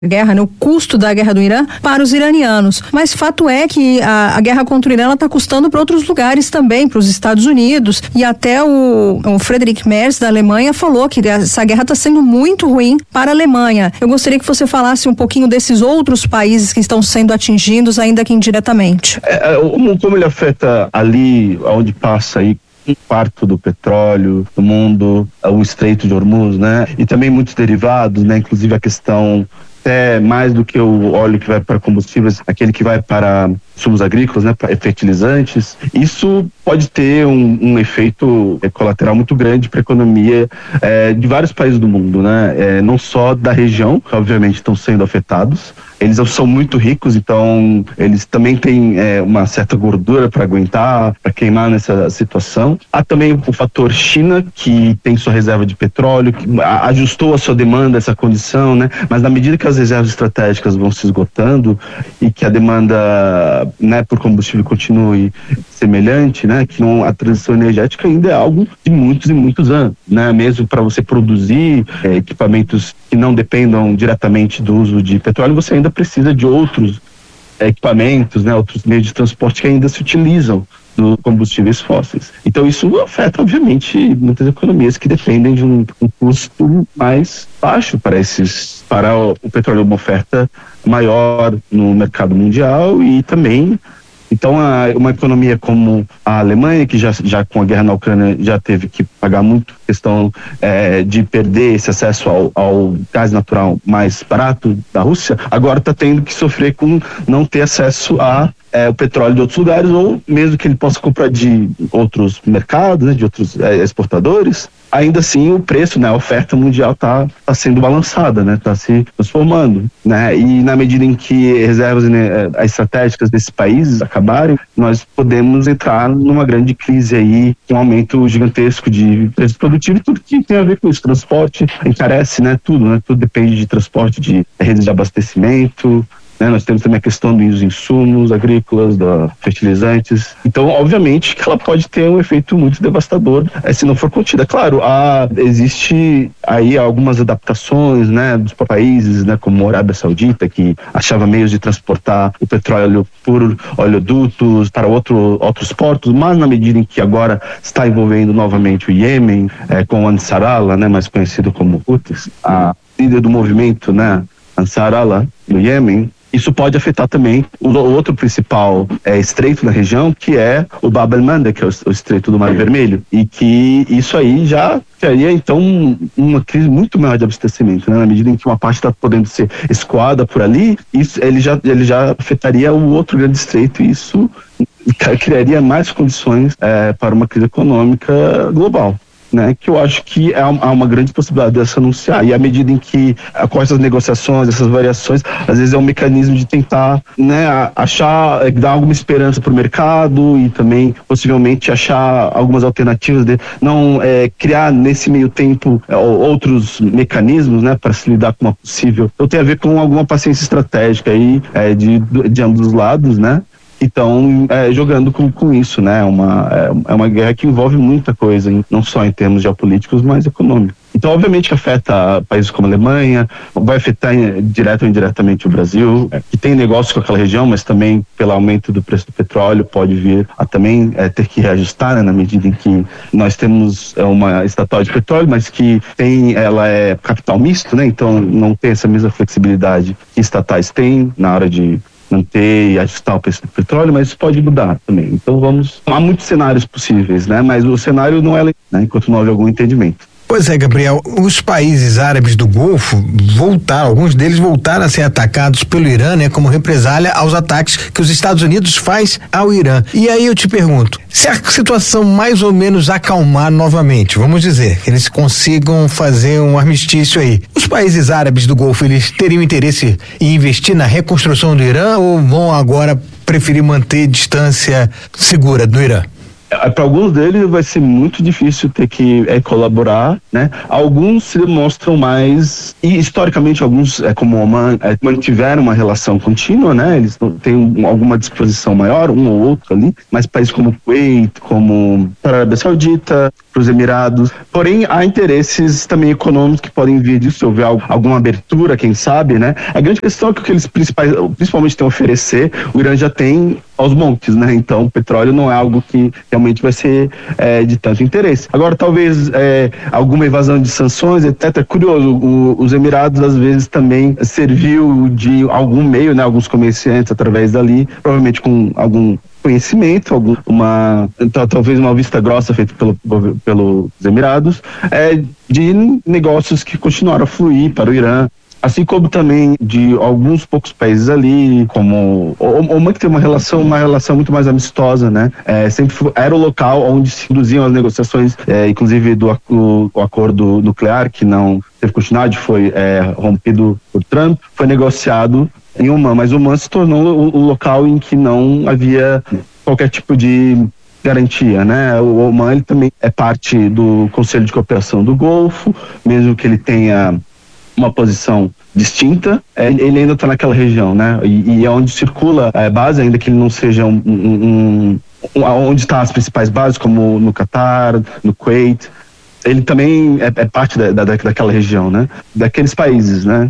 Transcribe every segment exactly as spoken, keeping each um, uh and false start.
guerra, né, o custo da guerra do Irã para os iranianos. Mas fato é que a, a guerra contra o Irã está custando para outros lugares também, para os Estados Unidos, e até o, o Friedrich Merz da Alemanha falou que essa guerra está sendo muito ruim para a Alemanha. Eu gostaria que você falasse um pouquinho desses outros países que estão sendo atingidos, ainda que indiretamente. É, como ele afeta ali onde passa aí um quarto do petróleo do mundo, o Estreito de Hormuz, né? E também muitos derivados, né? Inclusive a questão até mais do que o óleo que vai para combustíveis, aquele que vai para insumos agrícolas, né, para fertilizantes. Isso pode ter um, um efeito colateral muito grande para a economia é, de vários países do mundo, né? É, não só da região, que obviamente estão sendo afetados. Eles são muito ricos, então eles também têm é, uma certa gordura para aguentar, para queimar nessa situação. Há também o fator China, que tem sua reserva de petróleo, que ajustou a sua demanda, essa condição, né? Mas na medida que as reservas estratégicas vão se esgotando e que a demanda, né, por combustível continue semelhante, né, que não, a transição energética ainda é algo de muitos e muitos anos, né? Mesmo para você produzir é, equipamentos que não dependam diretamente do uso de petróleo, você ainda precisa de outros equipamentos, né, outros meios de transporte que ainda se utilizam dos combustíveis fósseis. Então isso afeta, obviamente, muitas economias que dependem de um, um custo mais baixo para esses, para o, o petróleo, uma oferta maior no mercado mundial. E também, então, a, uma economia como a Alemanha, que já, já com a guerra na Ucrânia já teve que pagar muito questão é, de perder esse acesso ao, ao gás natural mais barato da Rússia, agora está tendo que sofrer com não ter acesso a É, o petróleo de outros lugares, ou mesmo que ele possa comprar de outros mercados, né, de outros é, exportadores. Ainda assim, o preço, né, a oferta mundial está tá sendo balançada, né, está se transformando, né, e na medida em que reservas, né, estratégicas desses países acabarem, nós podemos entrar numa grande crise aí, um aumento gigantesco de preço produtivo e tudo que tem a ver com isso. Transporte encarece, né, tudo, né, tudo depende de transporte, de redes de abastecimento. Nós temos também a questão dos insumos agrícolas, dos fertilizantes. Então, obviamente, que ela pode ter um efeito muito devastador é, se não for contida. Claro, há, existe aí algumas adaptações, né, dos países, né, como a Arábia Saudita, que achava meios de transportar o petróleo por oleodutos para outro, outros portos, mas na medida em que agora está envolvendo novamente o Iêmen, é, com o Ansar Allah, né, mais conhecido como Houthis, a líder do movimento, né, Ansar Allah, no Iêmen, isso pode afetar também o outro principal é, estreito na região, que é o Bab el-Mandeb, que é o, o estreito do Mar Vermelho, e que isso aí já teria, então, uma crise muito maior de abastecimento, né? Na medida em que uma parte está podendo ser escoada por ali, isso, ele, já, ele já afetaria o outro grande estreito, e isso criaria mais condições é, para uma crise econômica global. Né, que eu acho que há uma grande possibilidade de se anunciar, e à medida em que com essas negociações, essas variações, às vezes é um mecanismo de tentar, né, achar, dar alguma esperança para o mercado e também possivelmente achar algumas alternativas, de não é, criar nesse meio tempo é, outros mecanismos, né, para se lidar com uma possível. Então tem a ver com alguma paciência estratégica aí é, de, de ambos os lados, né? Então, é, jogando com, com isso, né? Uma, é, é uma guerra que envolve muita coisa, hein? Não só em termos geopolíticos, mas econômicos. Então, obviamente, afeta países como a Alemanha, vai afetar direto ou indiretamente o Brasil, é, que tem negócio com aquela região, mas também, pelo aumento do preço do petróleo, pode vir a também é, ter que reajustar, né? Na medida em que nós temos é, uma estatal de petróleo, mas que tem, ela é capital misto, né? Então, não tem essa mesma flexibilidade que estatais têm na hora de manter e ajustar o preço do petróleo, mas isso pode mudar também. Então vamos... Há muitos cenários possíveis, né? Mas o cenário não é, né, enquanto não houve algum entendimento. Pois é, Gabriel, os países árabes do Golfo voltaram, alguns deles voltaram a ser atacados pelo Irã, né, como represália aos ataques que os Estados Unidos faz ao Irã. E aí eu te pergunto, se a situação mais ou menos acalmar novamente, vamos dizer, que eles consigam fazer um armistício aí, os países árabes do Golfo, eles teriam interesse em investir na reconstrução do Irã ou vão agora preferir manter distância segura do Irã? para alguns deles vai ser muito difícil ter que é, colaborar, né? Alguns se demonstram mais, e historicamente alguns, é, como Oman, é, mantiveram uma relação contínua, né? Eles têm um, alguma disposição maior, um ou outro ali, mas países como Kuwait, como a Arábia Saudita, para os Emirados, porém há interesses também econômicos que podem vir disso, se houver alguma abertura, quem sabe, né? A grande questão é que o que eles principais, principalmente têm a oferecer, o Irã já tem aos montes, né? Então o petróleo não é algo que realmente vai ser é, de tanto interesse. Agora, talvez é, alguma evasão de sanções, etcétera. Curioso, o, os Emirados às vezes também serviu de algum meio, né? Alguns comerciantes através dali, provavelmente com algum conhecimento, algum, uma, então, talvez uma vista grossa feita pelo, pelos Emirados, é, de negócios que continuaram a fluir para o Irã, assim como também de alguns poucos países ali, como o Oman, que tem uma relação, uma relação muito mais amistosa, né? É, sempre foi, era o local onde se conduziam as negociações, é, inclusive do o, o acordo nuclear, que não teve continuidade, foi é, rompido por Trump, foi negociado em Oman, mas Oman se tornou o, o local em que não havia qualquer tipo de garantia, né? O Oman, ele também é parte do Conselho de Cooperação do Golfo, mesmo que ele tenha uma posição distinta, ele ainda está naquela região, né? E, e é onde circula a base, ainda que ele não seja um, um, um onde estão as principais bases, como no Catar, no Kuwait, ele também é, é parte da, da, daquela região, né? Daqueles países, né?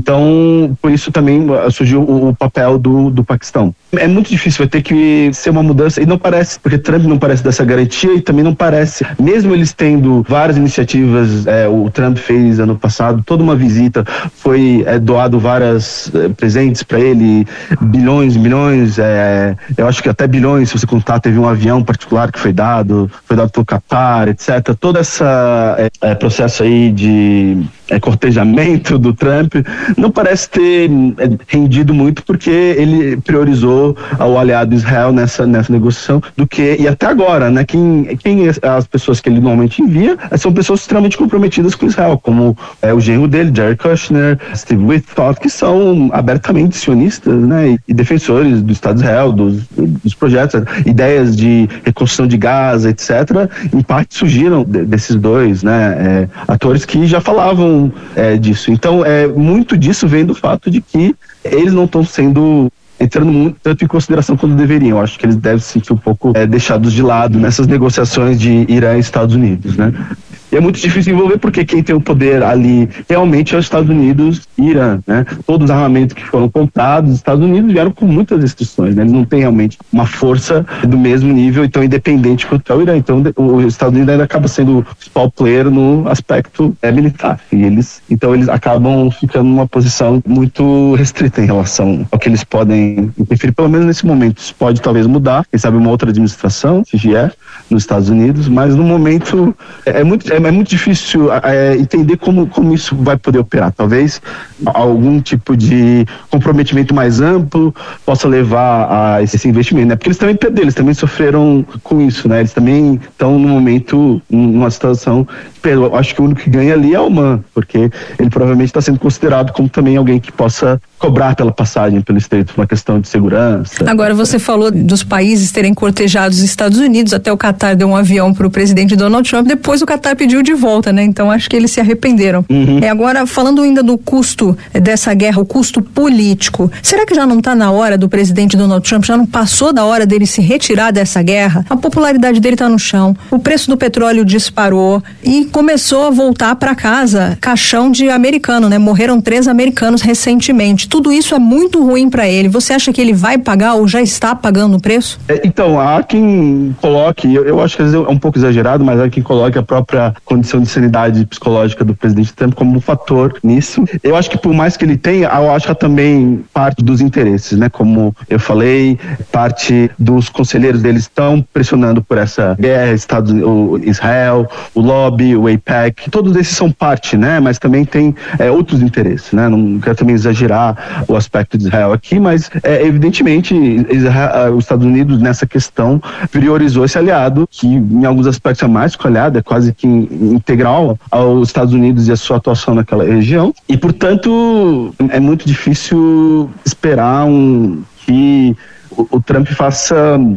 Então, por isso também surgiu o, o papel do, do Paquistão. É muito difícil, vai ter que ser uma mudança, e não parece, porque Trump não parece dessa garantia, e também não parece, mesmo eles tendo várias iniciativas, é, o Trump fez ano passado, toda uma visita, foi é, doado várias é, presentes para ele, bilhões, milhões, é, eu acho que até bilhões, se você contar, teve um avião particular que foi dado, foi dado pelo Qatar, etcétera. Todo esse é, é, processo aí de é, cortejamento do Trump não parece ter é, rendido muito, porque ele priorizou ao aliado Israel nessa, nessa negociação do que, e até agora, né, quem, quem as pessoas que ele normalmente envia são pessoas extremamente comprometidas com Israel, como é, o genro dele, Jared Kushner, Steve Witkoff, que são abertamente sionistas, né, e, e defensores do Estado de Israel, dos, dos projetos, ideias de reconstrução de Gaza, etcétera, em parte surgiram de, desses dois, né, é, atores que já falavam é, disso. Então, é, muito disso vem do fato de que eles não estão sendo entrando muito, tanto em consideração quanto deveriam. Eu acho que eles devem se sentir um pouco é, deixados de lado nessas negociações de Irã e Estados Unidos, né? E é muito difícil envolver, porque quem tem o poder ali realmente é os Estados Unidos e Irã, né? Todos os armamentos que foram comprados, os Estados Unidos vieram com muitas restrições, né? Eles não têm realmente uma força do mesmo nível e tão independente quanto é o Irã. Então, os Estados Unidos ainda acaba sendo o principal player no aspecto é, militar. E eles, então, eles acabam ficando numa posição muito restrita em relação ao que eles podem interferir, pelo menos nesse momento. Isso pode talvez mudar, quem sabe uma outra administração, se vier, nos Estados Unidos, mas no momento é, é muito É, é muito difícil é, entender como, como isso vai poder operar. Talvez algum tipo de comprometimento mais amplo possa levar a esse, esse investimento, né? Porque eles também perderam, eles também sofreram com isso, né? Eles também estão no momento, numa situação, eu acho que o único que ganha ali é o Oman, porque ele provavelmente está sendo considerado como também alguém que possa cobrar pela passagem pelo estreito, uma questão de segurança. Agora, você falou dos países terem cortejado os Estados Unidos, até o Qatar deu um avião para o presidente Donald Trump, depois o Qatar pediu de volta, né? Então acho que eles se arrependeram. Uhum. É, agora, falando ainda do custo dessa guerra, o custo político, será que já não está na hora do presidente Donald Trump, já não passou da hora dele se retirar dessa guerra? A popularidade dele está no chão, o preço do petróleo disparou e começou a voltar para casa caixão de americano, né? Morreram três americanos recentemente. Tudo isso é muito ruim para ele. Você acha que ele vai pagar ou já está pagando o preço? É, então, há quem coloque, eu, eu acho que é um pouco exagerado, mas há quem coloque a própria condição de sanidade psicológica do presidente Trump como um fator nisso. Eu acho que por mais que ele tenha, eu acho que há também parte dos interesses, né? Como eu falei, parte dos conselheiros deles estão pressionando por essa guerra, Estados, o Israel, o lobby, o AIPAC, todos esses são parte, né? Mas também tem é, outros interesses, né? Não quero também exagerar o aspecto de Israel aqui, mas é, evidentemente Israel, os Estados Unidos nessa questão priorizou esse aliado, que em alguns aspectos é mais que aliado, é quase que integral aos Estados Unidos e a sua atuação naquela região, e portanto é muito difícil esperar um, que o, o Trump faça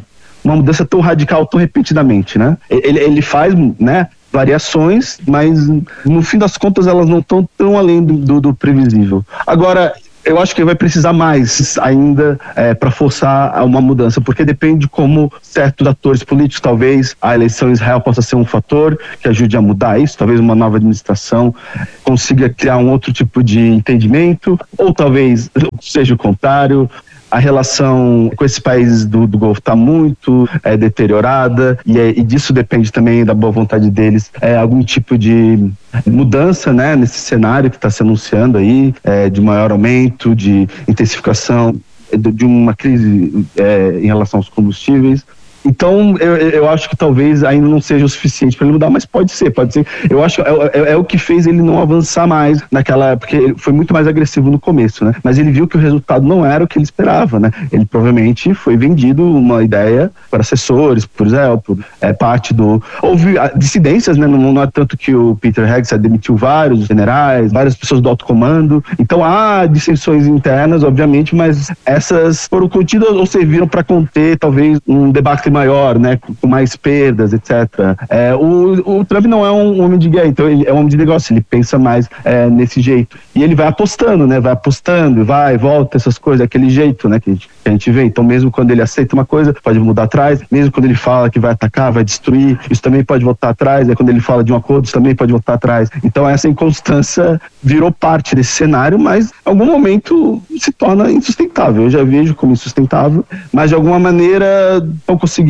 uma mudança tão radical, tão repentinamente, né? Ele, ele faz, né, variações, mas no fim das contas elas não estão tão além do, do, do previsível. Agora, eu acho que vai precisar mais ainda é, para forçar uma mudança, porque depende de como certos atores políticos, talvez a eleição em Israel possa ser um fator que ajude a mudar isso, talvez uma nova administração consiga criar um outro tipo de entendimento, ou talvez seja o contrário. A relação com esses países do, do Golfo está muito é, deteriorada e, é, e disso depende também da boa vontade deles, é, algum tipo de mudança, né, nesse cenário que está se anunciando aí, é, de maior aumento, de intensificação de, de uma crise é, em relação aos combustíveis. Então, eu, eu acho que talvez ainda não seja o suficiente para ele mudar, mas pode ser, pode ser. Eu acho que é, é, é o que fez ele não avançar mais naquela, porque ele foi muito mais agressivo no começo, né? Mas ele viu que o resultado não era o que ele esperava, né? Ele provavelmente foi vendido uma ideia para assessores, por exemplo, é parte do... Houve dissidências, né? Não, não é tanto que o Peter Hegseth demitiu vários generais, várias pessoas do alto comando. Então, há dissensões internas, obviamente, mas essas foram contidas ou serviram para conter, talvez, um debate maior, né, com mais perdas, etcétera. É, o, o Trump não é um homem de guerra, então ele é um homem de negócio, ele pensa mais é, nesse jeito. E ele vai apostando, né, vai apostando, vai, volta, essas coisas, aquele jeito, né, que a gente, que a gente vê. Então, mesmo quando ele aceita uma coisa, pode mudar atrás, mesmo quando ele fala que vai atacar, vai destruir, isso também pode voltar atrás, é quando ele fala de um acordo, isso também pode voltar atrás. Então, essa inconstância virou parte desse cenário, mas em algum momento se torna insustentável. Eu já vejo como insustentável, mas de alguma maneira estão conseguindo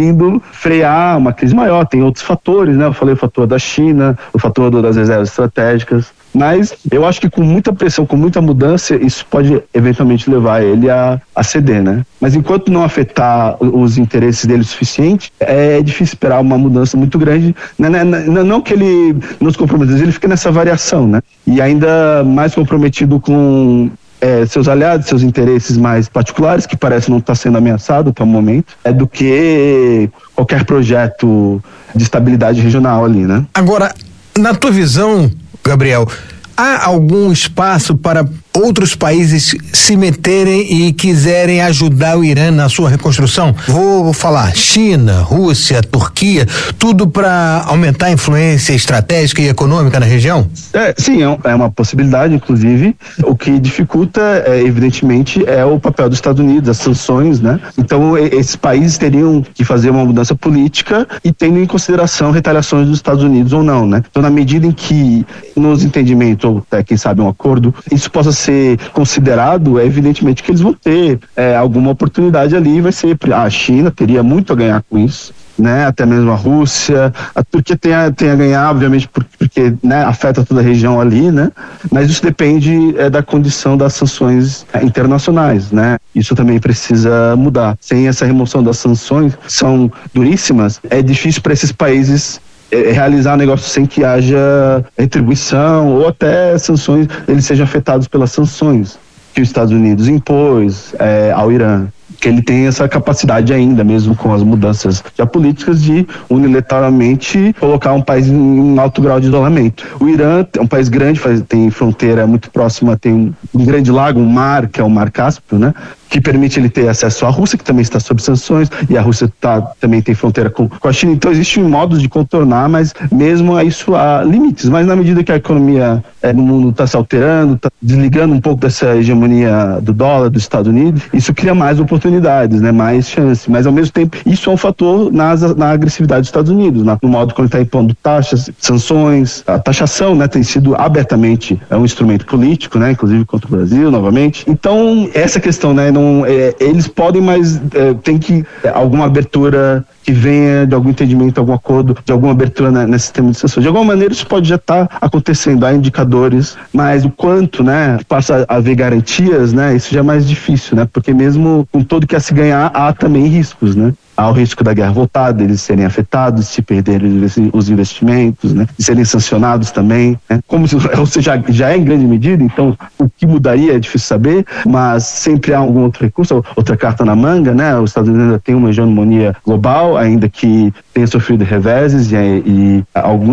frear uma crise maior. Tem outros fatores, né? Eu falei o fator da China, o fator das reservas estratégicas, mas eu acho que com muita pressão, com muita mudança, isso pode eventualmente levar ele a, a ceder, né? Mas enquanto não afetar os interesses dele o suficiente, é difícil esperar uma mudança muito grande, né? Não que ele não se comprometa, ele fica nessa variação, né? E ainda mais comprometido com É, seus aliados, seus interesses mais particulares, que parece não estar sendo ameaçado até o momento, é do que qualquer projeto de estabilidade regional ali, né? Agora, na tua visão, Gabriel, há algum espaço para outros países se meterem e quiserem ajudar o Irã na sua reconstrução? Vou falar China, Rússia, Turquia, tudo para aumentar a influência estratégica e econômica na região? É, sim, é uma possibilidade, inclusive. O que dificulta, é, evidentemente, é o papel dos Estados Unidos, as sanções, né? Então, esses países teriam que fazer uma mudança política e tendo em consideração retaliações dos Estados Unidos ou não, né? Então, na medida em que nos entendimentos, ou até, quem sabe, um acordo, isso possa ser considerado, é evidentemente que eles vão ter é, alguma oportunidade ali, vai ser, a China teria muito a ganhar com isso, né? Até mesmo a Rússia, a Turquia tem a, tem a ganhar, obviamente, porque, porque né, afeta toda a região ali, né? Mas isso depende é, da condição das sanções é, internacionais, né? Isso também precisa mudar. Sem essa remoção das sanções, que são duríssimas, é difícil para esses países realizar um negócio sem que haja retribuição ou até sanções, eles sejam afetados pelas sanções que os Estados Unidos impôs é, ao Irã. Que ele tem essa capacidade ainda, mesmo com as mudanças geopolíticas, de unilateralmente colocar um país em um alto grau de isolamento. O Irã é um país grande, faz, tem fronteira muito próxima, tem um grande lago, um mar, que é o Mar Cáspio, né? Que permite ele ter acesso à Rússia, que também está sob sanções, e a Rússia tá, também tem fronteira com, com a China. Então existem modos de contornar, mas mesmo a isso há limites. Mas na medida que a economia é, no mundo está se alterando, está desligando um pouco dessa hegemonia do dólar dos Estados Unidos, isso cria mais oportunidades, né? Mais chances. Mas ao mesmo tempo, isso é um fator nas, na agressividade dos Estados Unidos, na, no modo como ele está impondo taxas, sanções. A taxação, né, tem sido abertamente é um instrumento político, né? Inclusive contra o Brasil, novamente. Então essa questão, né? Não, é, eles podem, mas é, tem que é, alguma abertura que venha de algum entendimento, algum acordo, de alguma abertura né, nesse sistema de sanções. De alguma maneira isso pode já estar tá acontecendo, há indicadores, mas o quanto, né, passa a haver garantias, né, isso já é mais difícil, né, porque mesmo com tudo que a se ganhar, há também riscos, né. Há o risco da guerra voltar, deles serem afetados, se perderem os investimentos, né? De serem sancionados também, né? Como se, ou seja, já é em grande medida, então o que mudaria é difícil saber, mas sempre há algum outro recurso, outra carta na manga, né? Os Estados Unidos ainda tem uma hegemonia global, ainda que tenha sofrido reveses e, e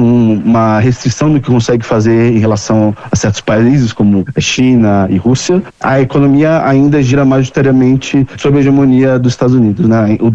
alguma restrição no que consegue fazer em relação a certos países, como a China e Rússia. A economia ainda gira majoritariamente sob a hegemonia dos Estados Unidos, né? O dólar ainda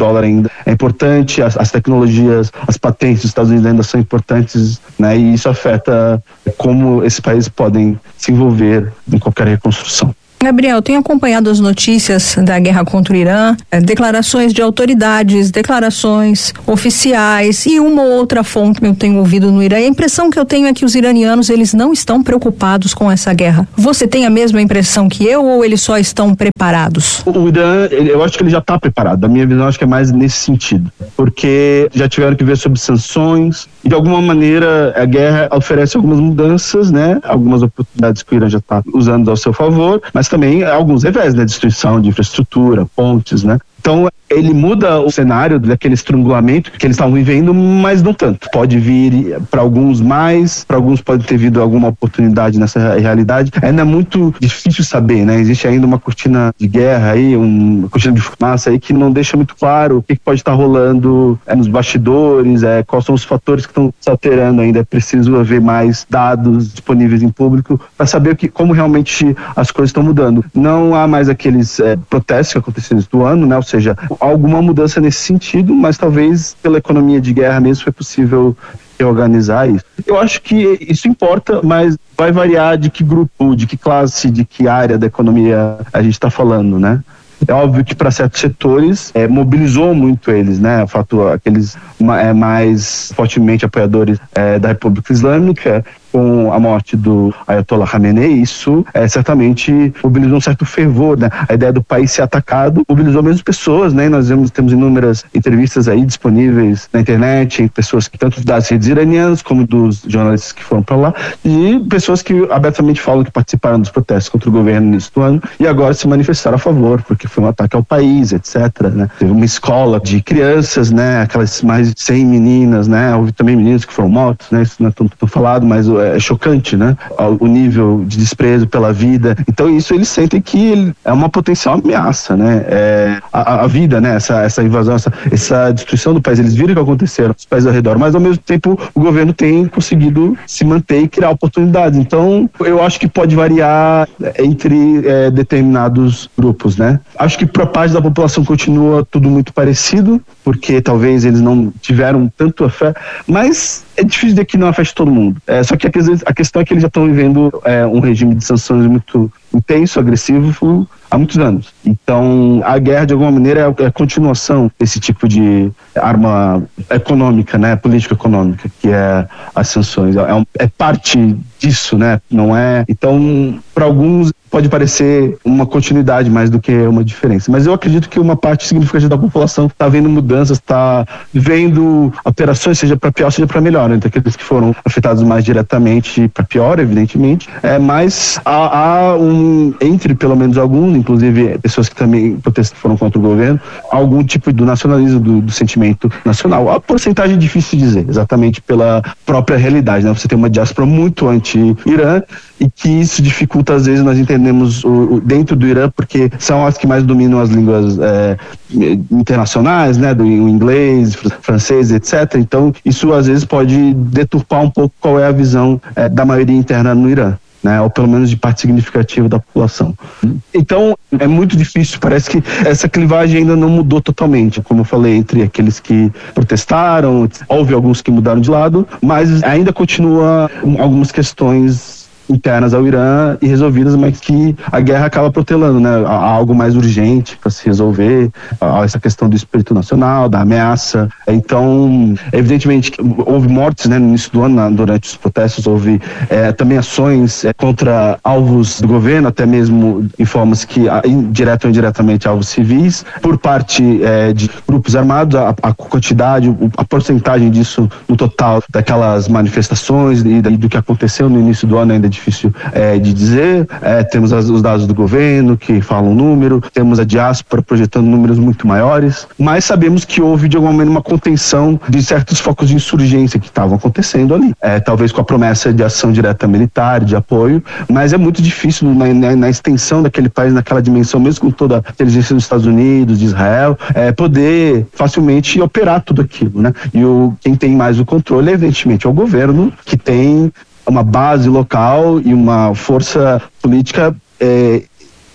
ainda é importante, as, as tecnologias, as patentes dos Estados Unidos ainda são importantes, né? E isso afeta como esses países podem se envolver em qualquer reconstrução. Gabriel, tenho acompanhado as notícias da guerra contra o Irã, eh, declarações de autoridades, declarações oficiais e uma ou outra fonte que eu tenho ouvido no Irã. E a impressão que eu tenho é que os iranianos, eles não estão preocupados com essa guerra. Você tem a mesma impressão que eu ou eles só estão preparados? O Irã, eu acho que ele já está preparado. Da minha visão, acho que é mais nesse sentido. Porque já tiveram que ver sobre sanções e, de alguma maneira, a guerra oferece algumas mudanças, né? Algumas oportunidades que o Irã já está usando ao seu favor, mas também alguns revés, né? Destruição de infraestrutura, pontes, né? Então, ele muda o cenário daquele estrangulamento que eles estavam vivendo, mas não tanto. Pode vir para alguns mais, para alguns pode ter vindo alguma oportunidade nessa realidade. Ainda é muito difícil saber, né? Existe ainda uma cortina de guerra aí, uma cortina de fumaça aí que não deixa muito claro o que pode estar rolando é, nos bastidores, é, quais são os fatores que estão se alterando ainda. É preciso haver mais dados disponíveis em público para saber o que, como realmente as coisas estão mudando. Não há mais aqueles é, protestos que aconteceram no ano, né? Ou seja, alguma mudança nesse sentido, mas talvez pela economia de guerra mesmo foi possível reorganizar isso. Eu acho que isso importa, mas vai variar de que grupo, de que classe, de que área da economia a gente está falando, né? É óbvio que para certos setores é, mobilizou muito eles, né? O fato, aqueles é, mais fortemente apoiadores é, da República Islâmica, com a morte do Ayatollah Khamenei, isso é, certamente mobilizou um certo fervor, né? A ideia do país ser atacado mobilizou mesmo pessoas, né? Nós vemos, temos inúmeras entrevistas aí disponíveis na internet, em pessoas que tanto das redes iranianas como dos jornalistas que foram para lá, e pessoas que abertamente falam que participaram dos protestos contra o governo no início do ano e agora se manifestaram a favor, porque foi um ataque ao país, etcétera, né? Teve uma escola de crianças, né? Aquelas mais de cem meninas, né? Houve também meninos que foram mortos, né? Isso não é tão, tão falado, mas é chocante, né? O nível de desprezo pela vida. Então isso eles sentem que ele é uma potencial ameaça, né? É, a, a vida, né? Essa, essa invasão, essa, essa destruição do país, eles viram o que aconteceram nos países ao redor, mas ao mesmo tempo o governo tem conseguido se manter e criar oportunidades. Então eu acho que pode variar entre é, determinados grupos, né? Acho que para parte da população continua tudo muito parecido, porque talvez eles não tiveram tanto a fé, mas é difícil dizer que não afeta todo mundo. É, só que a, a questão é que eles já estão vivendo é, um regime de sanções muito intenso, agressivo, há muitos anos. Então, a guerra, de alguma maneira, é a continuação desse tipo de arma econômica, né, político-econômica, que é as sanções. É, um, é parte disso, né? Não é... Então, para alguns, pode parecer uma continuidade mais do que uma diferença. Mas eu acredito que uma parte significativa da população está vendo mudanças, está vendo alterações, seja para pior, seja para melhor, né? Entre aqueles que foram afetados mais diretamente para pior, evidentemente. É, mas há, há um, entre pelo menos alguns, inclusive pessoas que também protestam, foram contra o governo, algum tipo do nacionalismo, do, do sentimento nacional. A porcentagem é difícil de dizer, exatamente pela própria realidade, né? Você tem uma diáspora muito anti-Irã e que isso dificulta, às vezes, nós entendemos o, o, dentro do Irã, porque são as que mais dominam as línguas é, internacionais, né? Do o inglês, francês, etcétera. Então, isso às vezes pode deturpar um pouco qual é a visão é, da maioria interna no Irã, né, ou pelo menos de parte significativa da população. Então, é muito difícil, parece que essa clivagem ainda não mudou totalmente, como eu falei, entre aqueles que protestaram, houve alguns que mudaram de lado, mas ainda continua algumas questões internas ao Irã e resolvidas, mas que a guerra acaba protelando, né? Há algo mais urgente para se resolver, há essa questão do espírito nacional, da ameaça. Então, evidentemente, houve mortes, né, no início do ano, durante os protestos, houve é, também ações é, contra alvos do governo, até mesmo em formas que, direto ou indiretamente, alvos civis, por parte é, de grupos armados. A, a quantidade, a porcentagem disso no total daquelas manifestações e do que aconteceu no início do ano ainda é difícil é, de dizer. É, temos as, os dados do governo que falam o número, temos a diáspora projetando números muito maiores, mas sabemos que houve de alguma maneira uma contenção de certos focos de insurgência que estavam acontecendo ali, é, talvez com a promessa de ação direta militar, de apoio, mas é muito difícil na, na, na extensão daquele país, naquela dimensão, mesmo com toda a inteligência dos Estados Unidos, de Israel, é, poder facilmente operar tudo aquilo, né? E o, quem tem mais o controle, evidentemente, é o governo, que tem uma base local e uma força política é,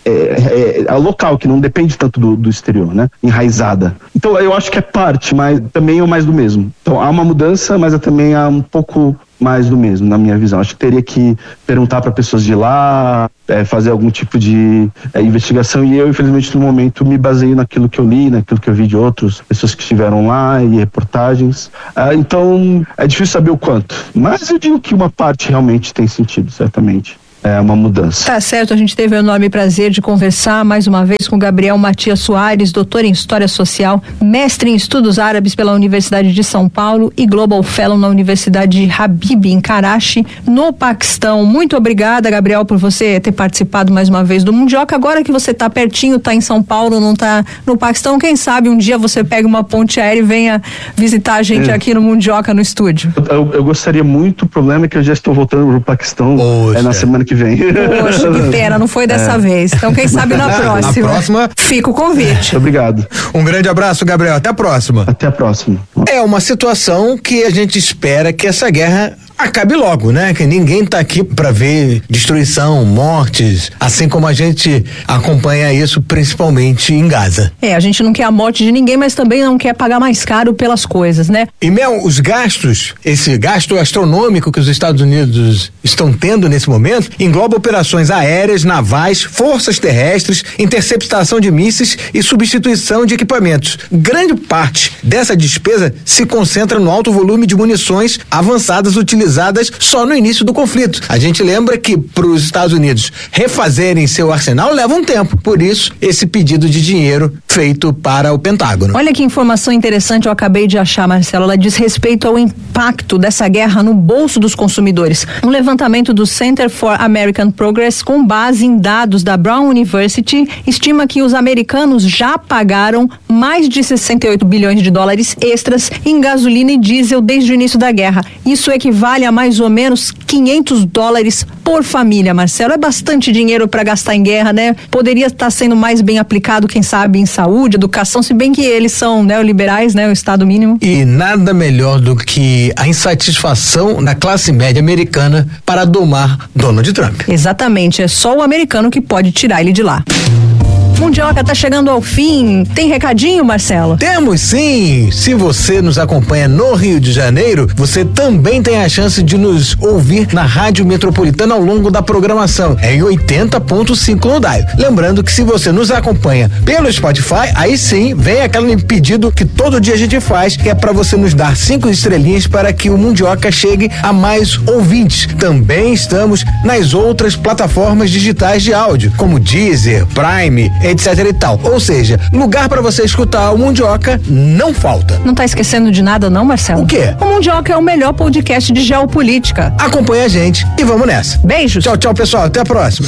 é, é, é local, que não depende tanto do, do exterior, né? Enraizada. Então eu acho que é parte, mas também é o mais do mesmo. Então há uma mudança, mas também há um pouco mais do mesmo, na minha visão. Acho que teria que perguntar para pessoas de lá, é, fazer algum tipo de é, investigação, e eu, infelizmente, no momento, me baseei naquilo que eu li, naquilo que eu vi de outras pessoas que estiveram lá e reportagens. Ah, então, é difícil saber o quanto, mas eu digo que uma parte realmente tem sentido, certamente. É uma mudança. Tá certo, a gente teve o enorme prazer de conversar mais uma vez com Gabriel Matias Soares, doutor em História Social, mestre em Estudos Árabes pela Universidade de São Paulo e Global Fellow na Universidade de Habib, em Karachi, no Paquistão. Muito obrigada, Gabriel, por você ter participado mais uma vez do Mundioca. Agora que você tá pertinho, tá em São Paulo, não tá no Paquistão, quem sabe um dia você pega uma ponte aérea e venha visitar a gente é. aqui no Mundioca, no estúdio. Eu, eu gostaria muito, o problema é que eu já estou voltando pro Paquistão é, na semana que vem. Poxa, que pena, não foi dessa é. vez. Então, quem sabe na próxima. Na próxima. Fica o convite. Obrigado. Um grande abraço, Gabriel. Até a próxima. Até a próxima. É uma situação que a gente espera que essa guerra acabe logo, né? Que ninguém tá aqui para ver destruição, mortes, assim como a gente acompanha isso principalmente em Gaza. É, a gente não quer a morte de ninguém, mas também não quer pagar mais caro pelas coisas, né? E Mel, os gastos, esse gasto astronômico que os Estados Unidos estão tendo nesse momento, engloba operações aéreas, navais, forças terrestres, interceptação de mísseis e substituição de equipamentos. Grande parte dessa despesa se concentra no alto volume de munições avançadas utilizadas só no início do conflito. A gente lembra que para os Estados Unidos refazerem seu arsenal leva um tempo, por isso esse pedido de dinheiro feito para o Pentágono. Olha que informação interessante eu acabei de achar, Marcelo. Ela diz respeito ao impacto dessa guerra no bolso dos consumidores. Um levantamento do Center for American Progress, com base em dados da Brown University, estima que os americanos já pagaram mais de sessenta e oito bilhões de dólares extras em gasolina e diesel desde o início da guerra. Isso equivale a mais ou menos quinhentos dólares por família, Marcelo. É bastante dinheiro para gastar em guerra, né? Poderia estar sendo mais bem aplicado, quem sabe, em saúde, educação, se bem que eles são neoliberais, né? O Estado mínimo. E nada melhor do que a insatisfação da classe média americana para domar Donald Trump. Exatamente, é só o americano que pode tirar ele de lá. Mundioca tá chegando ao fim. Tem recadinho, Marcelo? Temos sim! Se você nos acompanha no Rio de Janeiro, você também tem a chance de nos ouvir na Rádio Metropolitana ao longo da programação. É em oitenta ponto cinco no Daio. Lembrando que se você nos acompanha pelo Spotify, aí sim vem aquele pedido que todo dia a gente faz, que é para você nos dar cinco estrelinhas para que o Mundioca chegue a mais ouvintes. Também estamos nas outras plataformas digitais de áudio, como Deezer, Prime, etc e tal. Ou seja, lugar para você escutar o Mundioca não falta. Não tá esquecendo de nada não, Marcelo? O quê? O Mundioca é o melhor podcast de geopolítica. Acompanha a gente e vamos nessa. Beijos. Tchau, tchau, pessoal. Até a próxima.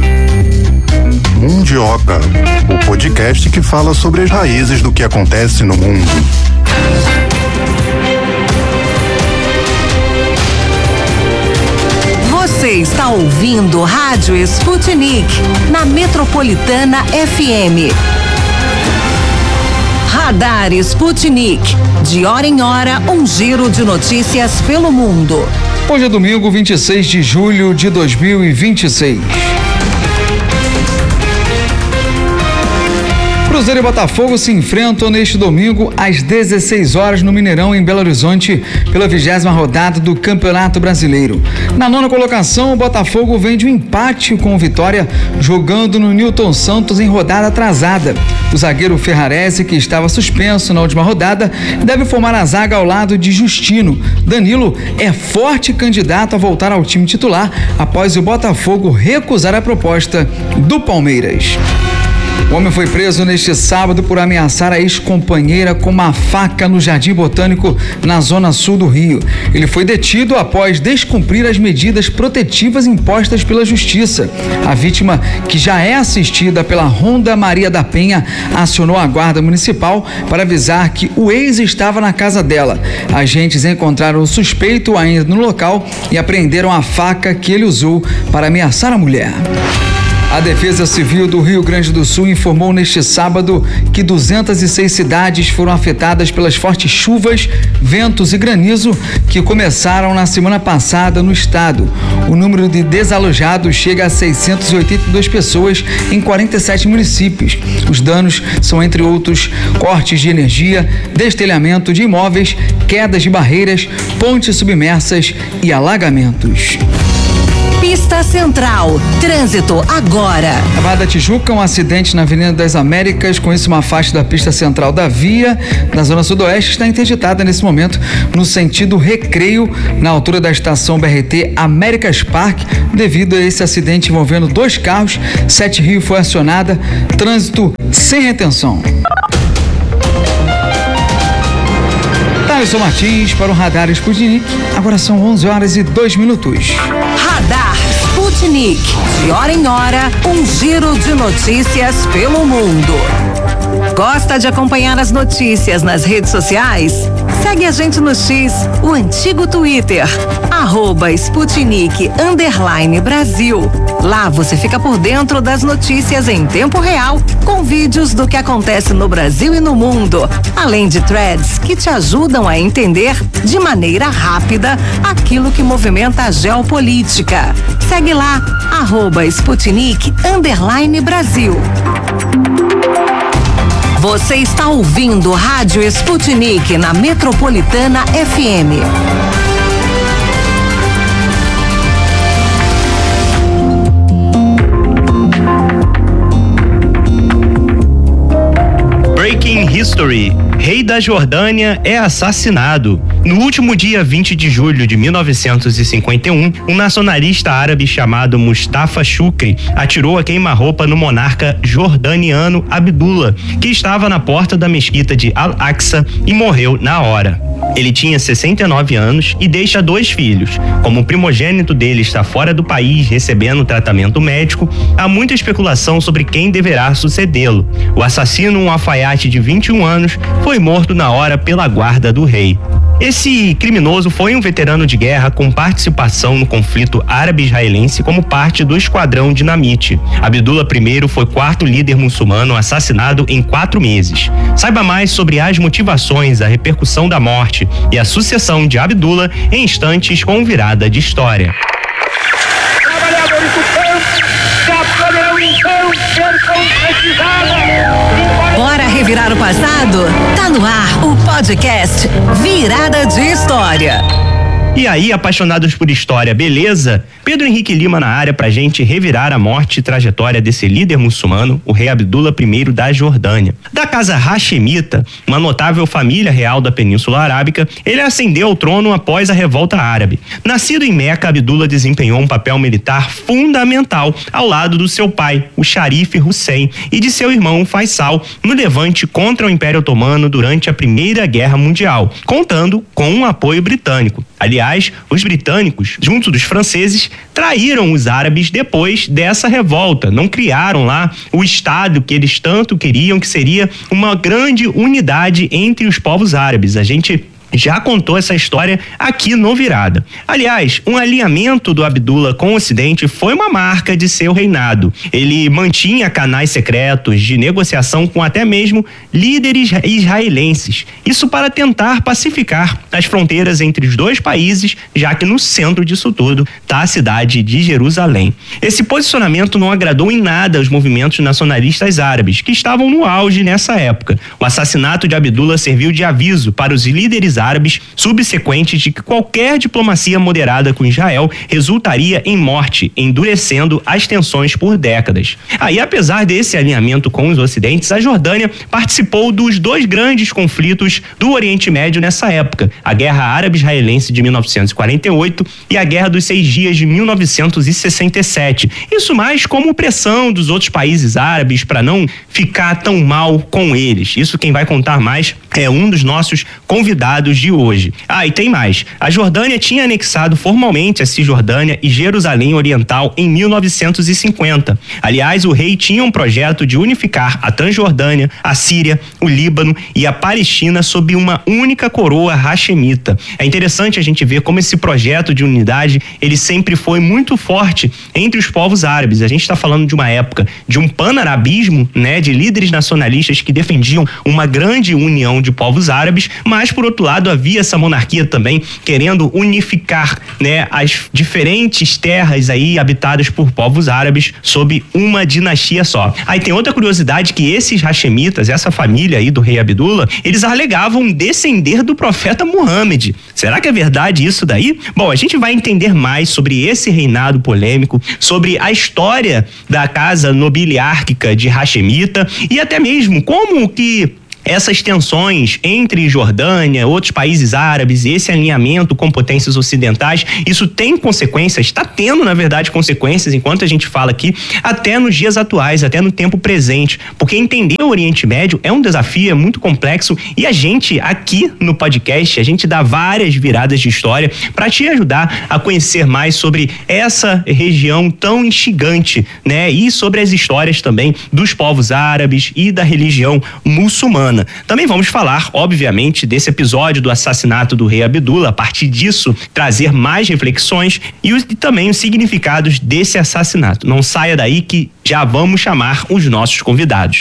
Mundioca, o podcast que fala sobre as raízes do que acontece no mundo. Você está ouvindo Rádio Sputnik, na Metropolitana F M. Radar Sputnik, de hora em hora, um giro de notícias pelo mundo. Hoje é domingo, vinte e seis de julho de dois mil e vinte e seis. Cruzeiro e Botafogo se enfrentam neste domingo às dezesseis horas no Mineirão, em Belo Horizonte, pela vigésima rodada do Campeonato Brasileiro. Na nona colocação, o Botafogo vem de um empate com o Vitória, jogando no Newton Santos em rodada atrasada. O zagueiro Ferrarese, que estava suspenso na última rodada, deve formar a zaga ao lado de Justino. Danilo é forte candidato a voltar ao time titular após o Botafogo recusar a proposta do Palmeiras. O homem foi preso neste sábado por ameaçar a ex-companheira com uma faca no Jardim Botânico, na zona sul do Rio. Ele foi detido após descumprir as medidas protetivas impostas pela Justiça. A vítima, que já é assistida pela Ronda Maria da Penha, acionou a guarda municipal para avisar que o ex estava na casa dela. Agentes encontraram o suspeito ainda no local e apreenderam a faca que ele usou para ameaçar a mulher. A Defesa Civil do Rio Grande do Sul informou neste sábado que duzentas e seis cidades foram afetadas pelas fortes chuvas, ventos e granizo que começaram na semana passada no estado. O número de desalojados chega a seiscentas e oitenta e duas pessoas em quarenta e sete municípios. Os danos são, entre outros, cortes de energia, destelhamento de imóveis, quedas de barreiras, pontes submersas e alagamentos. Pista Central, trânsito agora. Na Barra da Tijuca, um acidente na Avenida das Américas, com isso uma faixa da pista central da via, na zona sudoeste, está interditada nesse momento no sentido Recreio, na altura da estação B R T Américas Park, devido a esse acidente envolvendo dois carros. Sete Rio foi acionada, trânsito sem retenção. Thaleson Martins para o Radar Sputnik. Agora são onze horas e dois minutos. Radar Sputnik. De hora em hora, um giro de notícias pelo mundo. Gosta de acompanhar as notícias nas redes sociais? Segue a gente no X, o antigo Twitter, arroba Sputnik underline Brasil. Lá você fica por dentro das notícias em tempo real, com vídeos do que acontece no Brasil e no mundo, além de threads que te ajudam a entender de maneira rápida aquilo que movimenta a geopolítica. Segue lá, arroba Sputnik underline Brasil. Você está ouvindo Rádio Sputnik na Metropolitana F M. Breaking History. Rei da Jordânia é assassinado. No último dia vinte de julho de mil novecentos e cinquenta e um, um nacionalista árabe chamado Mustafa Shukri atirou a queima-roupa no monarca jordaniano Abdullah, que estava na porta da mesquita de Al-Aqsa, e morreu na hora. Ele tinha sessenta e nove anos e deixa dois filhos. Como o primogênito dele está fora do país recebendo tratamento médico, há muita especulação sobre quem deverá sucedê-lo. O assassino, um alfaiate de vinte e um anos, foi morto na hora pela guarda do rei. Esse criminoso foi um veterano de guerra com participação no conflito árabe-israelense como parte do Esquadrão Dinamite. Abdullah I foi quarto líder muçulmano assassinado em quatro meses. Saiba mais sobre as motivações, a repercussão da morte e a sucessão de Abdullah em instantes com Virada de História. Bora revirar o passado? Tá no ar o podcast Virada de História. E aí, apaixonados por história, beleza? Pedro Henrique Lima na área pra gente revirar a morte e trajetória desse líder muçulmano, o rei Abdullah I da Jordânia. Da casa Hashemita, uma notável família real da Península Arábica, ele ascendeu ao trono após a revolta árabe. Nascido em Meca, Abdullah desempenhou um papel militar fundamental ao lado do seu pai, o Sharif Hussein, e de seu irmão Faisal, no levante contra o Império Otomano durante a Primeira Guerra Mundial, contando com um apoio britânico. Aliás, os britânicos, junto dos franceses, traíram os árabes depois dessa revolta. Não criaram lá o Estado que eles tanto queriam, que seria uma grande unidade entre os povos árabes. A gente já contou essa história aqui no Virada. Aliás, um alinhamento do Abdullah com o Ocidente foi uma marca de seu reinado. Ele mantinha canais secretos de negociação com até mesmo líderes israelenses. Isso para tentar pacificar as fronteiras entre os dois países, já que no centro disso tudo está a cidade de Jerusalém. Esse posicionamento não agradou em nada aos movimentos nacionalistas árabes, que estavam no auge nessa época. O assassinato de Abdullah serviu de aviso para os líderes árabes subsequentes de que qualquer diplomacia moderada com Israel resultaria em morte, endurecendo as tensões por décadas. Aí, apesar desse alinhamento com os ocidentes, a Jordânia participou dos dois grandes conflitos do Oriente Médio nessa época, a Guerra Árabe-Israelense de mil novecentos e quarenta e oito e a Guerra dos Seis Dias de mil novecentos e sessenta e sete. Isso mais como pressão dos outros países árabes para não ficar tão mal com eles. Isso quem vai contar mais é um dos nossos convidados convidados de hoje. Ah, e tem mais. A Jordânia tinha anexado formalmente a Cisjordânia e Jerusalém Oriental em mil novecentos e cinquenta. Aliás, o rei tinha um projeto de unificar a Transjordânia, a Síria, o Líbano e a Palestina sob uma única coroa hashemita. É interessante a gente ver como esse projeto de unidade, ele sempre foi muito forte entre os povos árabes. A gente está falando de uma época de um panarabismo, né, de líderes nacionalistas que defendiam uma grande união de povos árabes, mas por outro lado havia essa monarquia também querendo unificar, né, as diferentes terras aí habitadas por povos árabes sob uma dinastia só. Aí tem outra curiosidade, que esses hashemitas, essa família aí do rei Abdullah, eles alegavam descender do profeta Muhammad. Será que é verdade isso daí? Bom, a gente vai entender mais sobre esse reinado polêmico, sobre a história da casa nobiliárquica de Hashemita e até mesmo como que essas tensões entre Jordânia, outros países árabes e esse alinhamento com potências ocidentais, isso tem consequências, está tendo, na verdade, consequências, enquanto a gente fala aqui, até nos dias atuais, até no tempo presente, porque entender o Oriente Médio é um desafio, é muito complexo, e a gente, aqui no podcast, a gente dá várias viradas de história para te ajudar a conhecer mais sobre essa região tão instigante, né? E sobre as histórias também dos povos árabes e da religião muçulmana. Também vamos falar, obviamente, desse episódio do assassinato do rei Abdullah, a partir disso trazer mais reflexões e, os, e também os significados desse assassinato. Não saia daí que já vamos chamar os nossos convidados.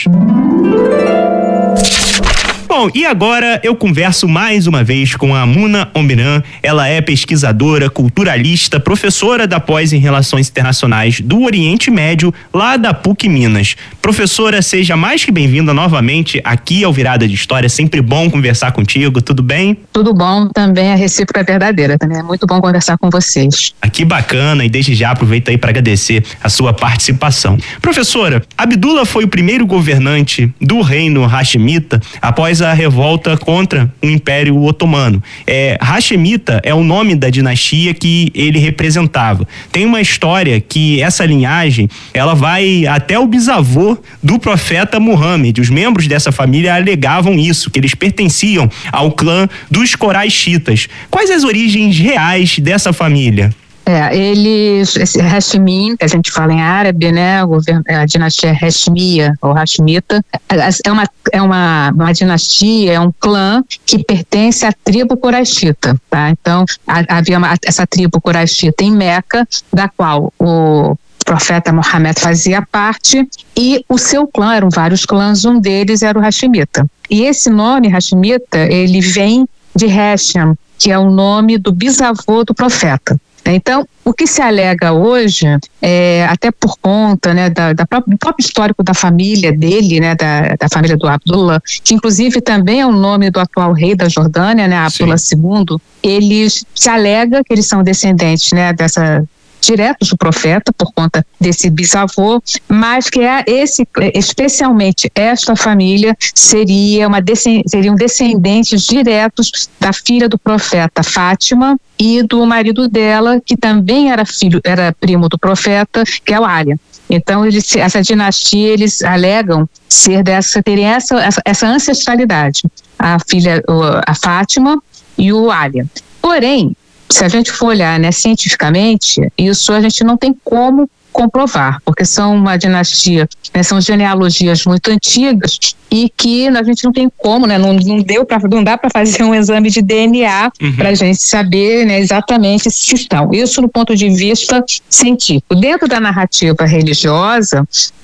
Bom, e agora eu converso mais uma vez com a Muna Ombiran. Ela é pesquisadora, culturalista, professora da pós em Relações Internacionais do Oriente Médio, lá da P U C Minas. Professora, seja mais que bem-vinda novamente aqui ao Virada de História. Sempre bom conversar contigo, tudo bem? Tudo bom, também a recíproca é verdadeira, também é muito bom conversar com vocês. Aqui bacana, e desde já aproveito aí para agradecer a sua participação. Professora, Abdullah foi o primeiro governante do reino hashemita após a revolta contra o Império Otomano. É, Hashemita é o nome da dinastia que ele representava. Tem uma história que essa linhagem, ela vai até o bisavô do profeta Muhammad. Os membros dessa família alegavam isso, que eles pertenciam ao clã dos Quraishitas. Quais as origens reais dessa família? É, eles, esse Hashemim, que a gente fala em árabe, né, o governo, a dinastia Hashemia, ou Hashemita, é uma, é uma, uma dinastia, é um clã que pertence à tribo Quraishita, tá? Então, havia uma, essa tribo Quraishita em Meca, da qual o profeta Muhammad fazia parte, e o seu clã, eram vários clãs, um deles era o Hashemita. E esse nome, Hashemita, ele vem de Hashem, que é o nome do bisavô do profeta. Então, o que se alega hoje, é, até por conta, né, da, da própria, do próprio histórico da família dele, né, da, da família do Abdullah, que inclusive também é o nome do atual rei da Jordânia, né, Abdullah segundo, eles se alega que eles são descendentes, né, dessa diretos do profeta por conta desse bisavô, mas que é esse, especialmente esta família seria uma seriam descendentes diretos da filha do profeta Fátima e do marido dela, que também era filho, era primo do profeta, que é o Ali. Então, eles, essa dinastia, eles alegam ser dessa, terem essa, essa, essa ancestralidade, a filha, a Fátima e o Ali. Porém, se a gente for olhar, né, cientificamente, isso a gente não tem como comprovar, porque são uma dinastia, né, são genealogias muito antigas e que a gente não tem como, né, não, não, deu pra, não dá para fazer um exame de D N A uhum. para a gente saber, né, exatamente se estão. Isso do ponto de vista científico. Dentro da narrativa religiosa,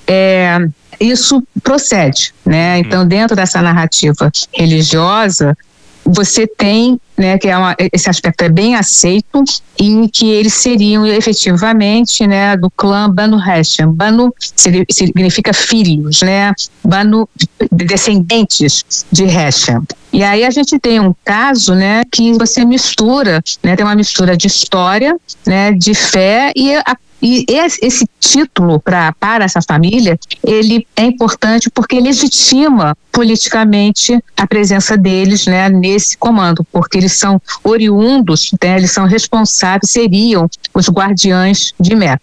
é, isso procede, né? Então, dentro dessa narrativa religiosa, você tem, né, que é uma, esse aspecto é bem aceito, em que eles seriam efetivamente, né, do clã Banu Hashem. Banu significa filhos, né, Banu, descendentes de Hashem. E aí a gente tem um caso, né, que você mistura, né, tem uma mistura de história, né, de fé e a E esse título pra, para essa família, ele é importante porque legitima politicamente a presença deles, né, nesse comando, porque eles são oriundos, né, eles são responsáveis, seriam os guardiães de Meca.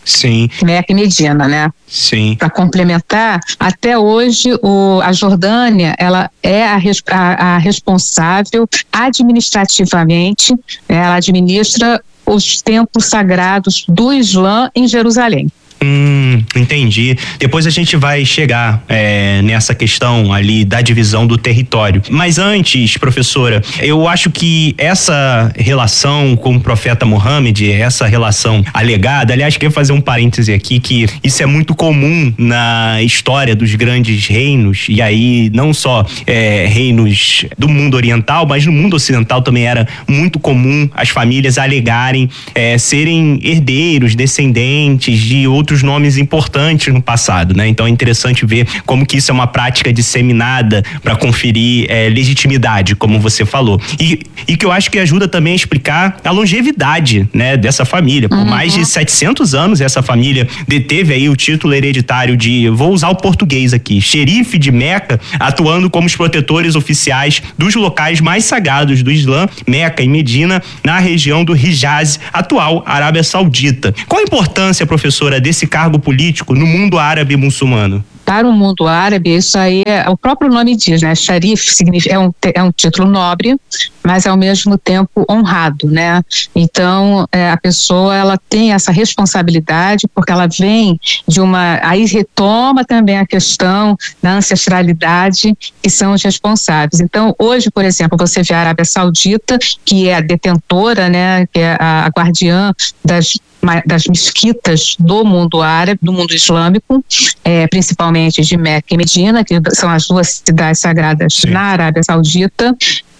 Sim. Meca e Medina, né? Sim. Para complementar, até hoje o, a Jordânia ela é a, a, a responsável administrativamente, ela administra os templos sagrados do Islã em Jerusalém. Hum, entendi. Depois a gente vai chegar é, nessa questão ali da divisão do território. Mas antes, professora, eu acho que essa relação com o profeta Muhammad, essa relação alegada, aliás, queria fazer um parêntese aqui, que isso é muito comum na história dos grandes reinos, e aí não só é, reinos do mundo oriental, mas no mundo ocidental também era muito comum as famílias alegarem é, serem herdeiros, descendentes de outros nomes importantes no passado, né? Então é interessante ver como que isso é uma prática disseminada para conferir é, legitimidade, como você falou. E, e que eu acho que ajuda também a explicar a longevidade, né, dessa família. Por uhum. mais de setecentos anos, essa família deteve aí o título hereditário de, vou usar o português aqui, xerife de Meca, atuando como os protetores oficiais dos locais mais sagrados do Islã, Meca e Medina, na região do Hijaz, atual Arábia Saudita. Qual a importância, professora, desse cargo político no mundo árabe muçulmano? Para o mundo árabe, isso aí é, o próprio nome diz, né? Sharif significa, é, um, é um título nobre, mas ao mesmo tempo honrado, né? Então, é, a pessoa, ela tem essa responsabilidade porque ela vem de uma... Aí retoma também a questão da ancestralidade, que são os responsáveis. Então, hoje, por exemplo, você vê a Arábia Saudita, que é a detentora, né? Que é a, a guardiã das das mesquitas do mundo árabe, do mundo islâmico, é, principalmente de Meca e Medina, que são as duas cidades sagradas Sim. na Arábia Saudita.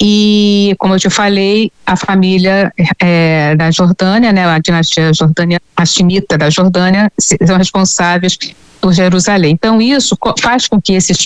E, como eu te falei, a família é, da Jordânia, né, a dinastia Jordânia, hashimita da Jordânia, são responsáveis por Jerusalém. Então, isso faz com que esses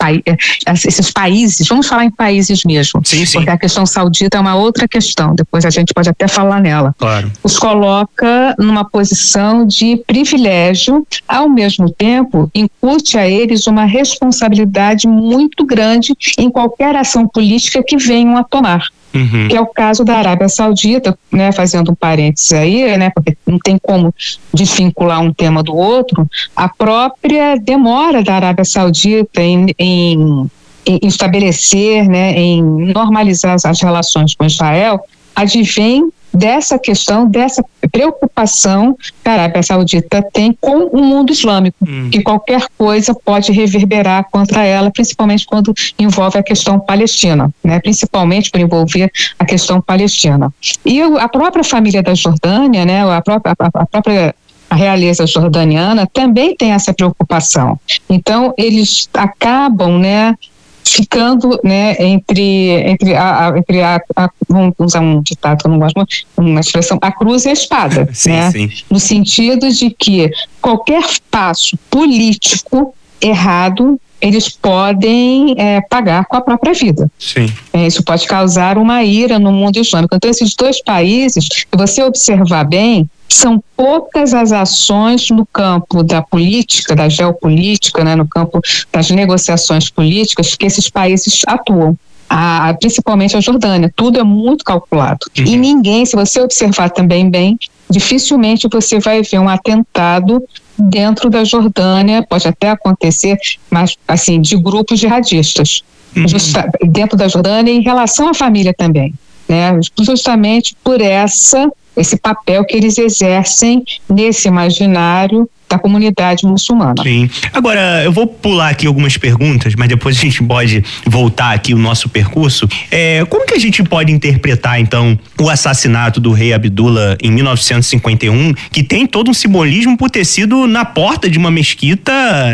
esses países, vamos falar em países mesmo, sim, sim. porque a questão saudita é uma outra questão, depois a gente pode até falar nela. Claro. Os coloca numa posição de privilégio, ao mesmo tempo incute a eles uma responsabilidade muito grande em qualquer ação política que venham a tomar. Uhum. Que é o caso da Arábia Saudita, né, fazendo um parênteses aí, né, porque não tem como desvincular um tema do outro, a própria demora da Arábia Saudita em, em, em estabelecer, né, em normalizar as, as relações com Israel, advém dessa questão, dessa preocupação que a Arábia Saudita tem com o mundo islâmico, hum. que qualquer coisa pode reverberar contra ela, principalmente quando envolve a questão palestina, né? Principalmente por envolver a questão palestina. E a própria família da Jordânia, né? a, própria, a, a própria a realeza jordaniana também tem essa preocupação. Então, eles acabam, né, ficando, né, entre, entre, a, a, entre a, a, vamos usar um ditado que eu não gosto muito, uma expressão, a cruz e a espada, sim, né? Sim. No sentido de que qualquer passo político errado, eles podem é, pagar com a própria vida. Sim. É, isso pode causar uma ira no mundo islâmico. Então, esses dois países, se você observar bem, são poucas as ações no campo da política, da geopolítica, né, no campo das negociações políticas que esses países atuam. A, principalmente a Jordânia, tudo é muito calculado. Uhum. E ninguém, se você observar também bem, dificilmente você vai ver um atentado dentro da Jordânia, pode até acontecer, mas assim, de grupos jihadistas. Uhum. Justa, dentro da Jordânia, em relação à família também, né? Justamente por essa esse papel que eles exercem nesse imaginário da comunidade muçulmana. Sim. Agora, eu vou pular aqui algumas perguntas, mas depois a gente pode voltar aqui o nosso percurso. É, como que a gente pode interpretar, então, o assassinato do rei Abdullah em mil novecentos e cinquenta e um, que tem todo um simbolismo por ter sido na porta de uma mesquita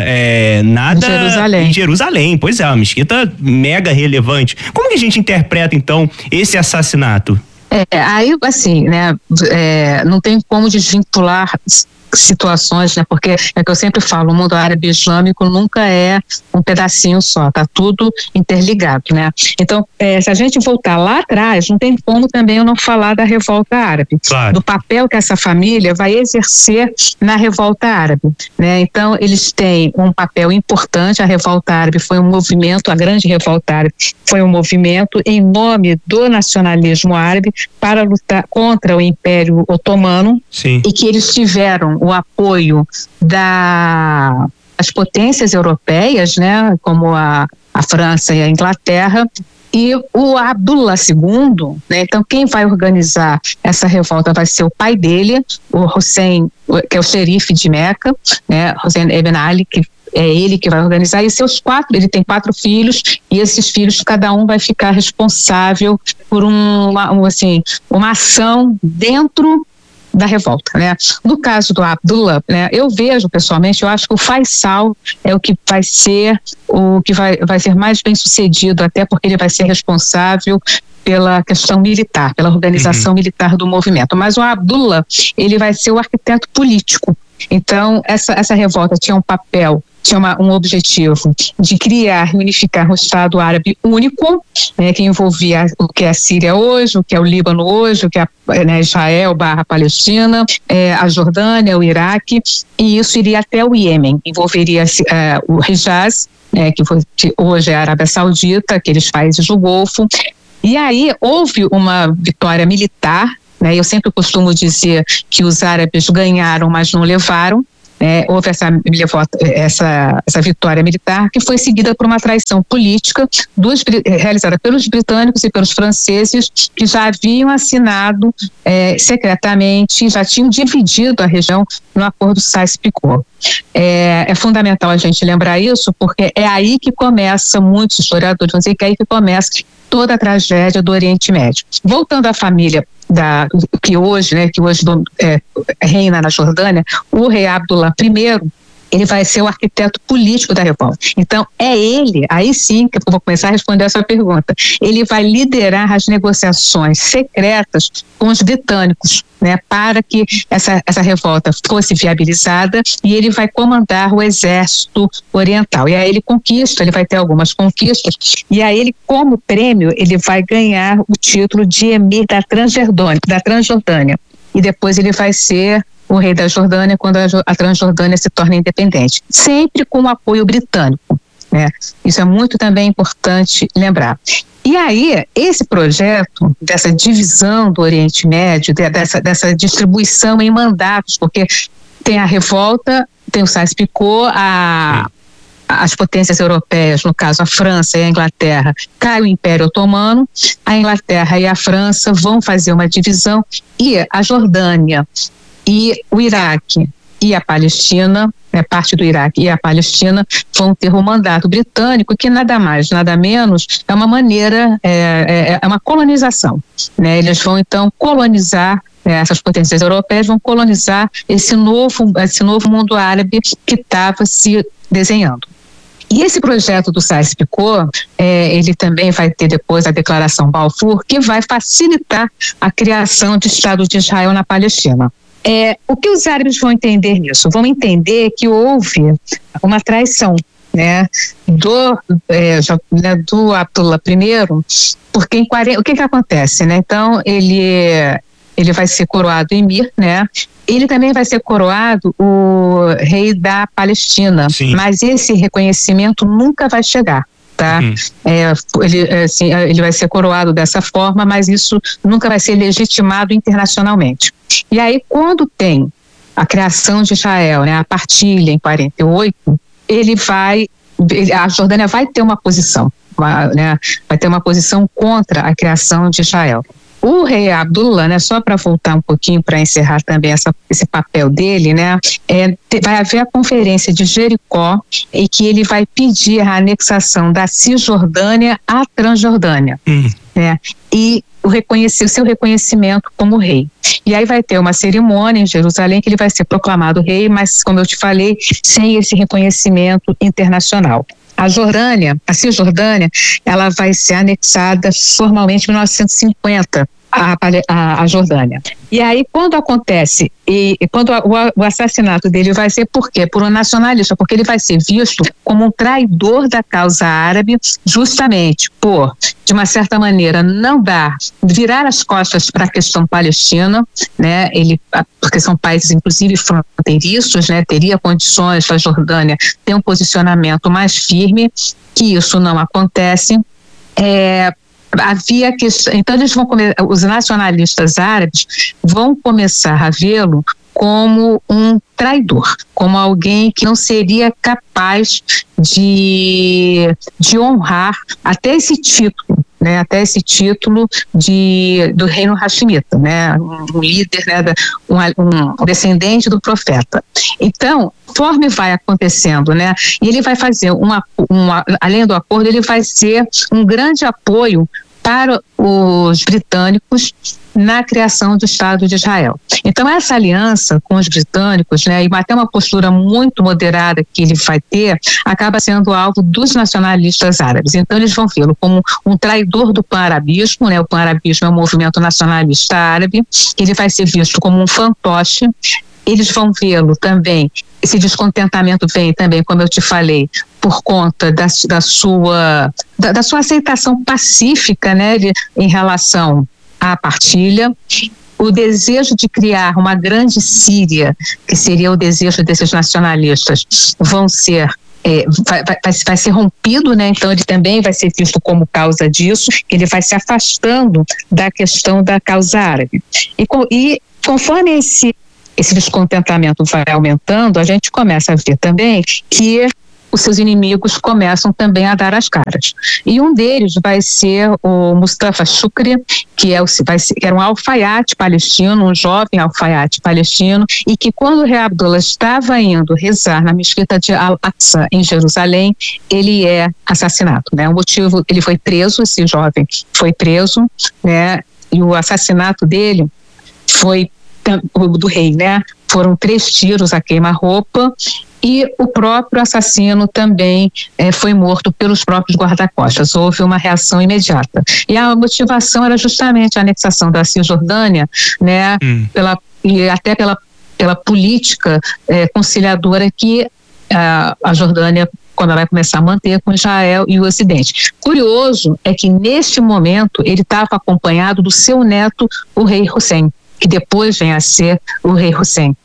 é, nada... Em Jerusalém. Em Jerusalém, pois é, uma mesquita mega relevante. Como que a gente interpreta, então, esse assassinato? É, aí, assim, né, é, não tem como desvincular situações, né, porque é que eu sempre falo, o mundo árabe islâmico nunca é um pedacinho só, tá tudo interligado, né? Então, é, se a gente voltar lá atrás, não tem como também eu não falar da revolta árabe, claro. Do papel que essa família vai exercer na revolta árabe, né? Então, eles têm um papel importante, a revolta árabe foi um movimento, a grande revolta árabe foi um movimento em nome do nacionalismo árabe para lutar contra o Império Otomano. Sim. E que eles tiveram o apoio da, das potências europeias, né, como a, a França e a Inglaterra, e o Abdullah segundo, né, então quem vai organizar essa revolta vai ser o pai dele, o Hussein, que é o xerife de Meca, né, Hussein Ibn Ali, que é ele que vai organizar, e seus quatro, ele tem quatro filhos, e esses filhos, cada um vai ficar responsável por um, uma, um, assim, uma ação dentro da revolta, né? No caso do Abdullah, né, eu vejo pessoalmente, eu acho que o Faisal é o que vai ser o que vai, vai ser mais bem sucedido, até porque ele vai ser responsável pela questão militar, pela organização uhum. militar do movimento. Mas o Abdullah, ele vai ser o arquiteto político. Então, essa, essa revolta tinha um papel, tinha uma, um objetivo de criar e unificar um Estado árabe único, né, que envolvia o que é a Síria hoje, o que é o Líbano hoje, o que é, né, Israel barra Palestina, é, a Jordânia, o Iraque, e isso iria até o Iêmen, envolveria é, o Hijaz, né, que, foi, que hoje é a Arábia Saudita, aqueles países do Golfo. E aí houve uma vitória militar, né, eu sempre costumo dizer que os árabes ganharam, mas não levaram. É, houve essa, essa, essa vitória militar que foi seguida por uma traição política dos, realizada pelos britânicos e pelos franceses, que já haviam assinado é, secretamente, já tinham dividido a região no acordo Sykes-Picot. É, é fundamental a gente lembrar isso, porque é aí que começa, muitos historiadores vão dizer que é aí que começa toda a tragédia do Oriente Médio. Voltando à família Da, que hoje, né, que hoje é, reina na Jordânia, o rei Abdullah primeiro, ele vai ser o arquiteto político da revolta. Então, é ele, aí sim que eu vou começar a responder essa pergunta, ele vai liderar as negociações secretas com os britânicos, né, para que essa, essa revolta fosse viabilizada, e ele vai comandar o exército oriental. E aí ele conquista, ele vai ter algumas conquistas, e aí ele, como prêmio, ele vai ganhar o título de emir da Transjordânia, da Transjordânia. E depois ele vai ser o rei da Jordânia quando a, a Transjordânia se torna independente, sempre com o apoio britânico, né? Isso é muito também importante lembrar. E aí, esse projeto dessa divisão do Oriente Médio, de, dessa, dessa distribuição em mandatos, porque tem a revolta, tem o Sykes-Picot, a, as potências europeias, no caso a França e a Inglaterra, cai o Império Otomano, a Inglaterra e a França vão fazer uma divisão, e a Jordânia e o Iraque e a Palestina, né, parte do Iraque e a Palestina, vão ter um mandato britânico que nada mais, nada menos, é uma maneira, é, é, é uma colonização, né? Eles vão então colonizar, né, essas potências europeias vão colonizar esse novo, esse novo mundo árabe que estava se desenhando. E esse projeto do Sykes-Picot, é, ele também vai ter depois a Declaração Balfour, que vai facilitar a criação de Estado de Israel na Palestina. É, o que os árabes vão entender nisso? Vão entender que houve uma traição, né, do, é, né, do Abdullah primeiro, porque em quarenta, o que que acontece, né? Então ele, ele vai ser coroado emir, né? Ele também vai ser coroado o rei da Palestina. Sim. Mas esse reconhecimento nunca vai chegar. Tá? Uhum. É, ele, assim, ele vai ser coroado dessa forma, mas isso nunca vai ser legitimado internacionalmente. E aí, quando tem a criação de Israel, né, a partilha em quarenta e oito, ele vai, a Jordânia vai ter uma posição, uma, né, vai ter uma posição contra a criação de Israel. O rei Abdullah, né, só para voltar um pouquinho para encerrar também essa, esse papel dele, né, é, vai haver a conferência de Jericó, em que ele vai pedir a anexação da Cisjordânia à Transjordânia, hum. né, e o, reconhecer, o seu reconhecimento como rei. E aí vai ter uma cerimônia em Jerusalém que ele vai ser proclamado rei, mas, como eu te falei, sem esse reconhecimento internacional. A Jordânia, a Cisjordânia, ela vai ser anexada formalmente em mil novecentos e cinquenta, a, a, a Jordânia. E aí, quando acontece, e, e quando a, o, o assassinato dele vai ser por quê? Por um nacionalista, porque ele vai ser visto como um traidor da causa árabe, justamente por, de uma certa maneira, não dar, virar as costas para a questão palestina, né? Ele, porque são países, inclusive, fronteiriços, né? Teria condições da Jordânia ter um posicionamento mais firme, que isso não acontece. É, havia que, então eles vão come, os nacionalistas árabes vão começar a vê-lo como um traidor, como alguém que não seria capaz de, de honrar até esse título, né, até esse título de, do reino Hashemita, né, um, um líder, né, da, um, um descendente do profeta. Então, conforme vai acontecendo, né, e ele vai fazer, uma, uma, além do acordo, ele vai ser um grande apoio para os britânicos na criação do Estado de Israel. Então, essa aliança com os britânicos, né, e até uma postura muito moderada que ele vai ter, acaba sendo alvo dos nacionalistas árabes. Então, eles vão vê-lo como um traidor do pan-arabismo, né, o pan-arabismo é um movimento nacionalista árabe, ele vai ser visto como um fantoche. Eles vão vê-lo também, esse descontentamento vem também, como eu te falei, por conta da, da, sua, da, da sua aceitação pacífica, né, de, em relação à partilha, o desejo de criar uma grande Síria, que seria o desejo desses nacionalistas, vão ser É, vai, vai, vai ser rompido, né? Então ele também vai ser visto como causa disso, ele vai se afastando da questão da causa árabe. E, e conforme esse, esse descontentamento vai aumentando, a gente começa a ver também que os seus inimigos começam também a dar as caras. E um deles vai ser o Mustafa Shukri, que, é o, vai ser, que era um alfaiate palestino, um jovem alfaiate palestino, e que quando o rei Abdullah estava indo rezar na mesquita de Al-Aqsa, em Jerusalém, ele é assassinado, né? O motivo, ele foi preso, esse jovem foi preso, né? E o assassinato dele foi do rei, né? Foram três tiros a queima-roupa, e o próprio assassino também eh, foi morto pelos próprios guarda-costas. Houve uma reação imediata. E a motivação era justamente a anexação da Cisjordânia, né, hum. pela, e até pela, pela política eh, conciliadora que ah, a Jordânia, quando ela vai começar a manter com Israel e o Ocidente. Curioso é que, neste momento, ele estava acompanhado do seu neto, o rei Hussein, que depois vem a ser o rei Hussein.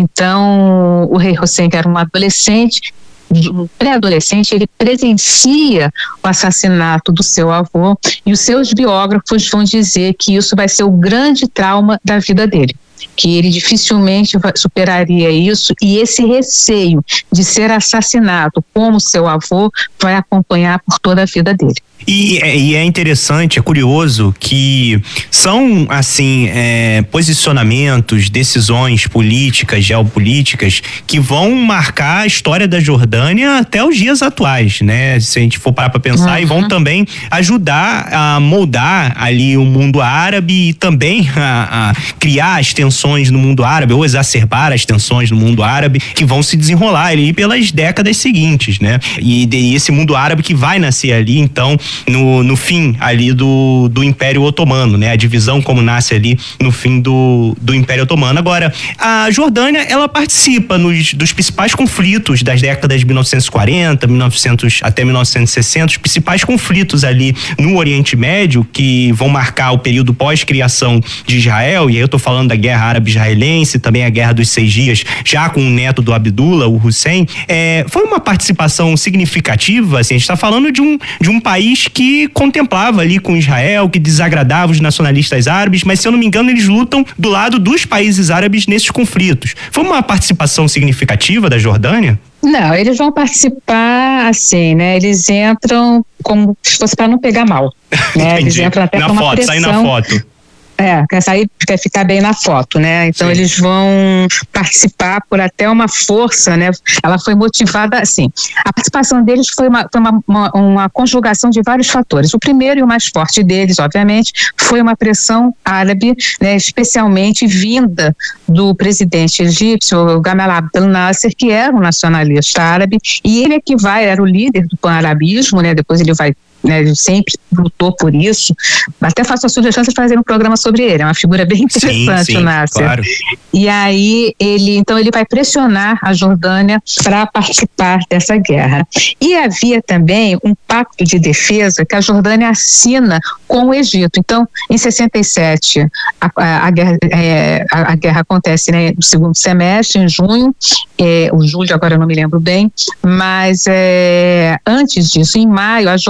Então, o rei Hussein, que era um adolescente, um pré-adolescente, ele presencia o assassinato do seu avô, e os seus biógrafos vão dizer que isso vai ser o grande trauma da vida dele, que ele dificilmente superaria isso, e esse receio de ser assassinado como seu avô vai acompanhar por toda a vida dele. E, e é interessante, é curioso que são, assim, é, posicionamentos, decisões políticas, geopolíticas, que vão marcar a história da Jordânia até os dias atuais, né? Se a gente for parar para pensar, uhum. e vão também ajudar a moldar ali o mundo árabe e também a, a criar as tensões no mundo árabe, ou exacerbar as tensões no mundo árabe, que vão se desenrolar ali pelas décadas seguintes, né? E, e esse mundo árabe que vai nascer ali, então, No, no fim ali do, do Império Otomano, né? A divisão como nasce ali no fim do, do Império Otomano. Agora, a Jordânia, ela participa nos, dos principais conflitos das décadas de mil novecentos e quarenta, mil e novecentos, até mil novecentos e sessenta, os principais conflitos ali no Oriente Médio, que vão marcar o período pós-criação de Israel, e aí eu tô falando da Guerra Árabe-Israelense, também a Guerra dos Seis Dias, já com o neto do Abdullah, o Hussein. É, foi uma participação significativa, assim, a gente tá falando de um, de um país que contemplava ali com Israel, que desagradava os nacionalistas árabes, mas se eu não me engano eles lutam do lado dos países árabes nesses conflitos. Foi uma participação significativa da Jordânia? Não, eles vão participar assim, né? Eles entram como se fosse para não pegar mal, né? Eles entram até na com uma foto, pressão. sair na foto. É, quer sair, quer ficar bem na foto, né? Então Sim. eles vão participar por até uma força, né? Ela foi motivada, assim, a participação deles foi uma, foi uma, uma, uma conjugação de vários fatores. O primeiro e o mais forte deles, obviamente, foi uma pressão árabe, né? Especialmente vinda do presidente egípcio, Gamal Abdel Nasser, que era um nacionalista árabe, e ele é que vai, era o líder do pan-arabismo, né? Depois ele vai, né, ele sempre lutou por isso. Até faço a sugestão de fazer um programa sobre ele, é uma figura bem interessante, sim, sim, o Nasser. Claro. E aí ele, então ele vai pressionar a Jordânia para participar dessa guerra. E havia também um pacto de defesa que a Jordânia assina com o Egito. Então, em sessenta e sete, a, a, a, guerra, é, a, a guerra acontece, né, no segundo semestre, em junho, é, ou julho, agora eu não me lembro bem, mas é, antes disso, em maio, a Jordânia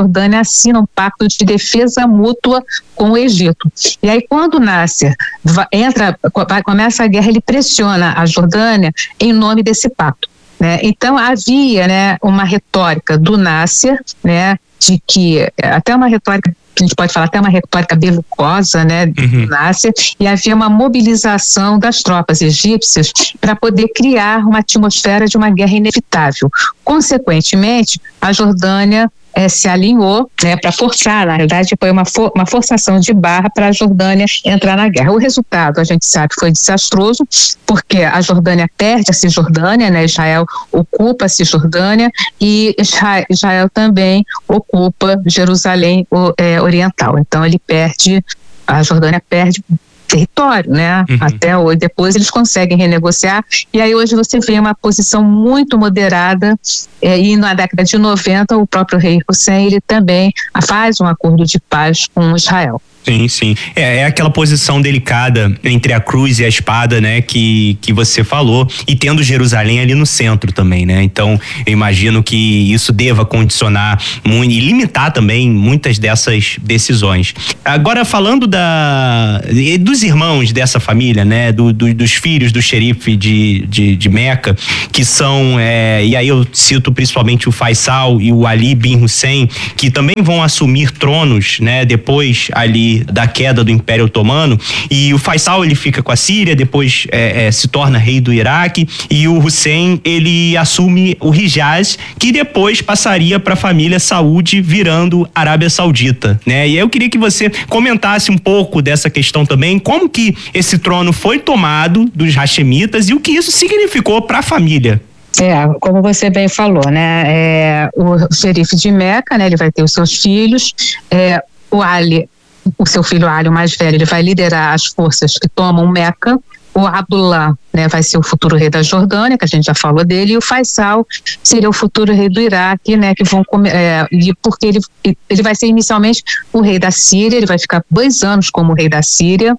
assina um pacto de defesa mútua com o Egito. E aí, quando o Nasser va- entra, vai, começa a guerra, ele pressiona a Jordânia em nome desse pacto, né? Então, havia, né, uma retórica do Nasser, né, de que, até uma retórica, a gente pode falar até uma retórica belicosa, né, do Uhum. Nasser, e havia uma mobilização das tropas egípcias para poder criar uma atmosfera de uma guerra inevitável. Consequentemente, a Jordânia eh, se alinhou, né, para forçar, na realidade foi uma, for- uma forçação de barra para a Jordânia entrar na guerra. O resultado, a gente sabe, foi desastroso, porque a Jordânia perde a Cisjordânia, né, Israel ocupa a Cisjordânia e Isra- Israel também ocupa Jerusalém o- eh, Oriental. Então ele perde, a Jordânia perde território, né? Uhum. Até hoje, depois eles conseguem renegociar, e aí hoje você vê uma posição muito moderada, eh, e na década de noventa o próprio rei Hussein, ele também faz um acordo de paz com Israel. Sim, sim. É, é aquela posição delicada entre a cruz e a espada, né, que, que você falou, e tendo Jerusalém ali no centro também, né? Então, eu imagino que isso deva condicionar muito, e limitar também muitas dessas decisões. Agora, falando da, dos irmãos dessa família, né, do, do, dos filhos do xerife de, de, de Meca, que são, é, e aí eu cito principalmente o Faisal e o Ali bin Hussein, que também vão assumir tronos, né, depois ali da queda do Império Otomano, e o Faisal ele fica com a Síria, depois é, é, se torna rei do Iraque, e o Hussein ele assume o Hijaz, que depois passaria para a família Saúde, virando Arábia Saudita, né? E eu queria que você comentasse um pouco dessa questão também, como que esse trono foi tomado dos Hashemitas e o que isso significou para a família. É, como você bem falou, né? É, o xerife de Meca, né? Ele vai ter os seus filhos. É, o Ali, o seu filho Ali, o mais velho, ele vai liderar as forças que tomam Meca. O Abdullah, né, vai ser o futuro rei da Jordânia, que a gente já falou dele, e o Faisal seria o futuro rei do Iraque, né, que vão come- é, e porque ele, ele vai ser inicialmente o rei da Síria, ele vai ficar dois anos como rei da Síria,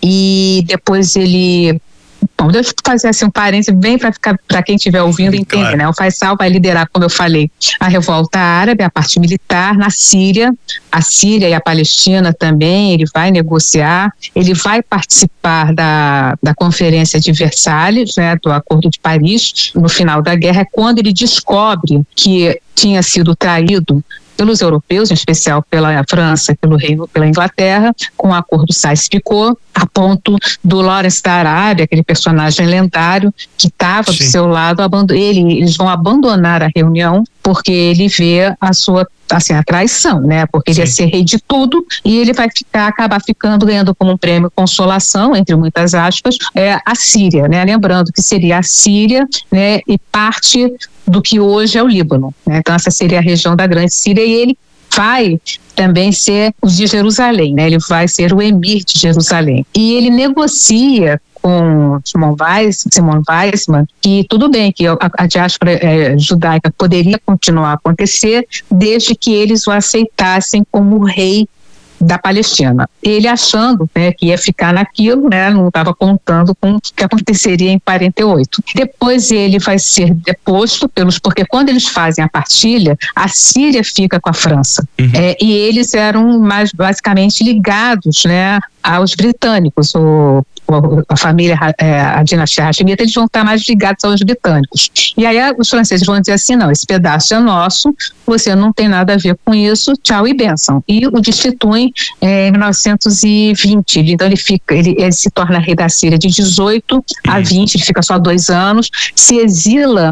e depois ele... Bom, deixa eu fazer assim um parênteses bem para ficar para quem estiver ouvindo entender, Claro. né? O Faisal vai liderar, como eu falei, a revolta árabe, a parte militar na Síria, a Síria e a Palestina também, ele vai negociar, ele vai participar da, da conferência de Versalhes, né, do Acordo de Paris, no final da guerra, é quando ele descobre que tinha sido traído pelos europeus, em especial pela França, pelo Reino, pela Inglaterra, com o acordo Sykes-Picot, a ponto do Lawrence da Arábia, aquele personagem lendário que estava do Sim. seu lado, abando- ele, eles vão abandonar a reunião porque ele vê a sua, assim, a traição, né? Porque ele ia Sim. ser rei de tudo e ele vai ficar, acabar ficando, ganhando como um prêmio consolação, entre muitas aspas, é, a Síria, né? Lembrando que seria a Síria, né? E parte do que hoje é o Líbano, né? Então essa seria a região da Grande Síria, e ele vai também ser o de Jerusalém, né? Ele vai ser o emir de Jerusalém. E ele negocia com Simon Weiss, Simon Weissman, que tudo bem, que a, a diáspora eh, judaica poderia continuar a acontecer desde que eles o aceitassem como rei da Palestina. Ele achando, né, que ia ficar naquilo, né, não estava contando com o que aconteceria em quarenta e oito. Depois ele vai ser deposto pelos, porque quando eles fazem a partilha, a Síria fica com a França. Uhum. É, e eles eram mais basicamente ligados, né, aos britânicos. O a família, a dinastia Hashemita, eles vão estar mais ligados aos britânicos. E aí os franceses vão dizer assim, não, esse pedaço é nosso, você não tem nada a ver com isso, tchau e bênção. E o destituem é, em mil novecentos e vinte, então ele, fica, ele, ele se torna rei da Síria de dezoito a vinte, ele fica só dois anos, se exila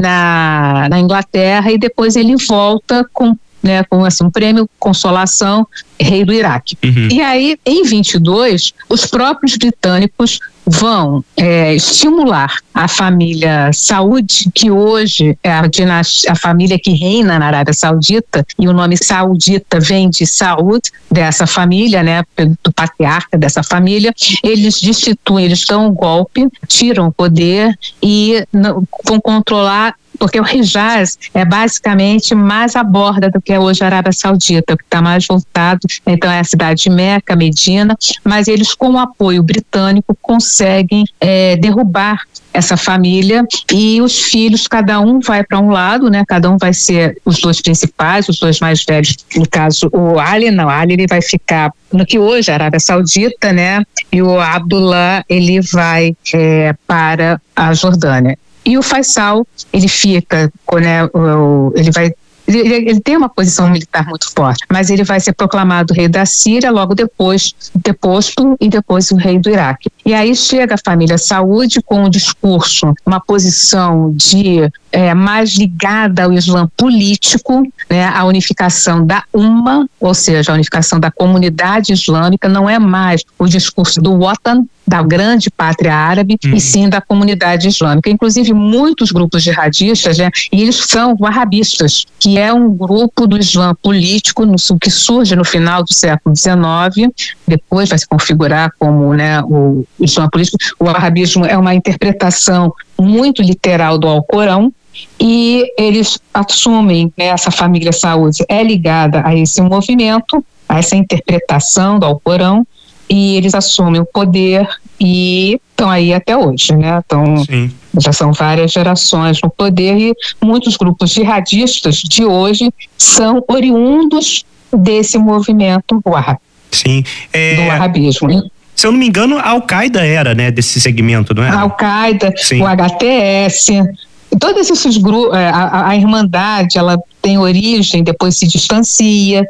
na, na Inglaterra e depois ele volta com, né, com assim, um prêmio consolação, rei do Iraque. Uhum. E aí, em vinte e dois, os próprios britânicos vão é, estimular a família Saud, que hoje é a, dinastia, a família que reina na Arábia Saudita, e o nome saudita vem de Saud, dessa família, né, do patriarca dessa família. Eles destituem, eles dão um golpe, tiram o poder e não, vão controlar porque o Hijaz é basicamente mais à borda do que é hoje a Arábia Saudita, que está mais voltado, então é a cidade de Meca, Medina, mas eles com o apoio britânico conseguem é, derrubar essa família e os filhos, cada um vai para um lado, né? Cada um vai ser os dois principais, os dois mais velhos, no caso o Ali, não, Ali ele vai ficar no que hoje é a Arábia Saudita, né? E o Abdullah, ele vai é, para a Jordânia. E o Faisal, ele fica, né, o, ele vai Ele, ele tem uma posição militar muito forte, mas ele vai ser proclamado rei da Síria logo depois, deposto e depois o rei do Iraque. E aí chega a família Saúde com um discurso, uma posição de é, mais ligada ao Islã político, né, a unificação da Umma, ou seja, a unificação da comunidade islâmica, não é mais o discurso do Watan, da grande pátria árabe, hum. e sim da comunidade islâmica. Inclusive, muitos grupos jihadistas, né, e eles são wahhabistas, que é um grupo do Islã político no, que surge no final do século dezenove, depois vai se configurar como, né, o Islã político. O wahhabismo é uma interpretação muito literal do Alcorão, e eles assumem, né, essa família Saúde é ligada a esse movimento, a essa interpretação do Alcorão, e eles assumem o poder e estão aí até hoje, né? Então, Sim. já são várias gerações no poder e muitos grupos jihadistas de hoje são oriundos desse movimento wahhabi, Sim. É... do wahhabismo. Se eu não me engano, a Al-Qaeda era, né, desse segmento, não é? A Al-Qaeda, o H T S, todos esses grupos, a, a Irmandade, ela tem origem, depois se distancia,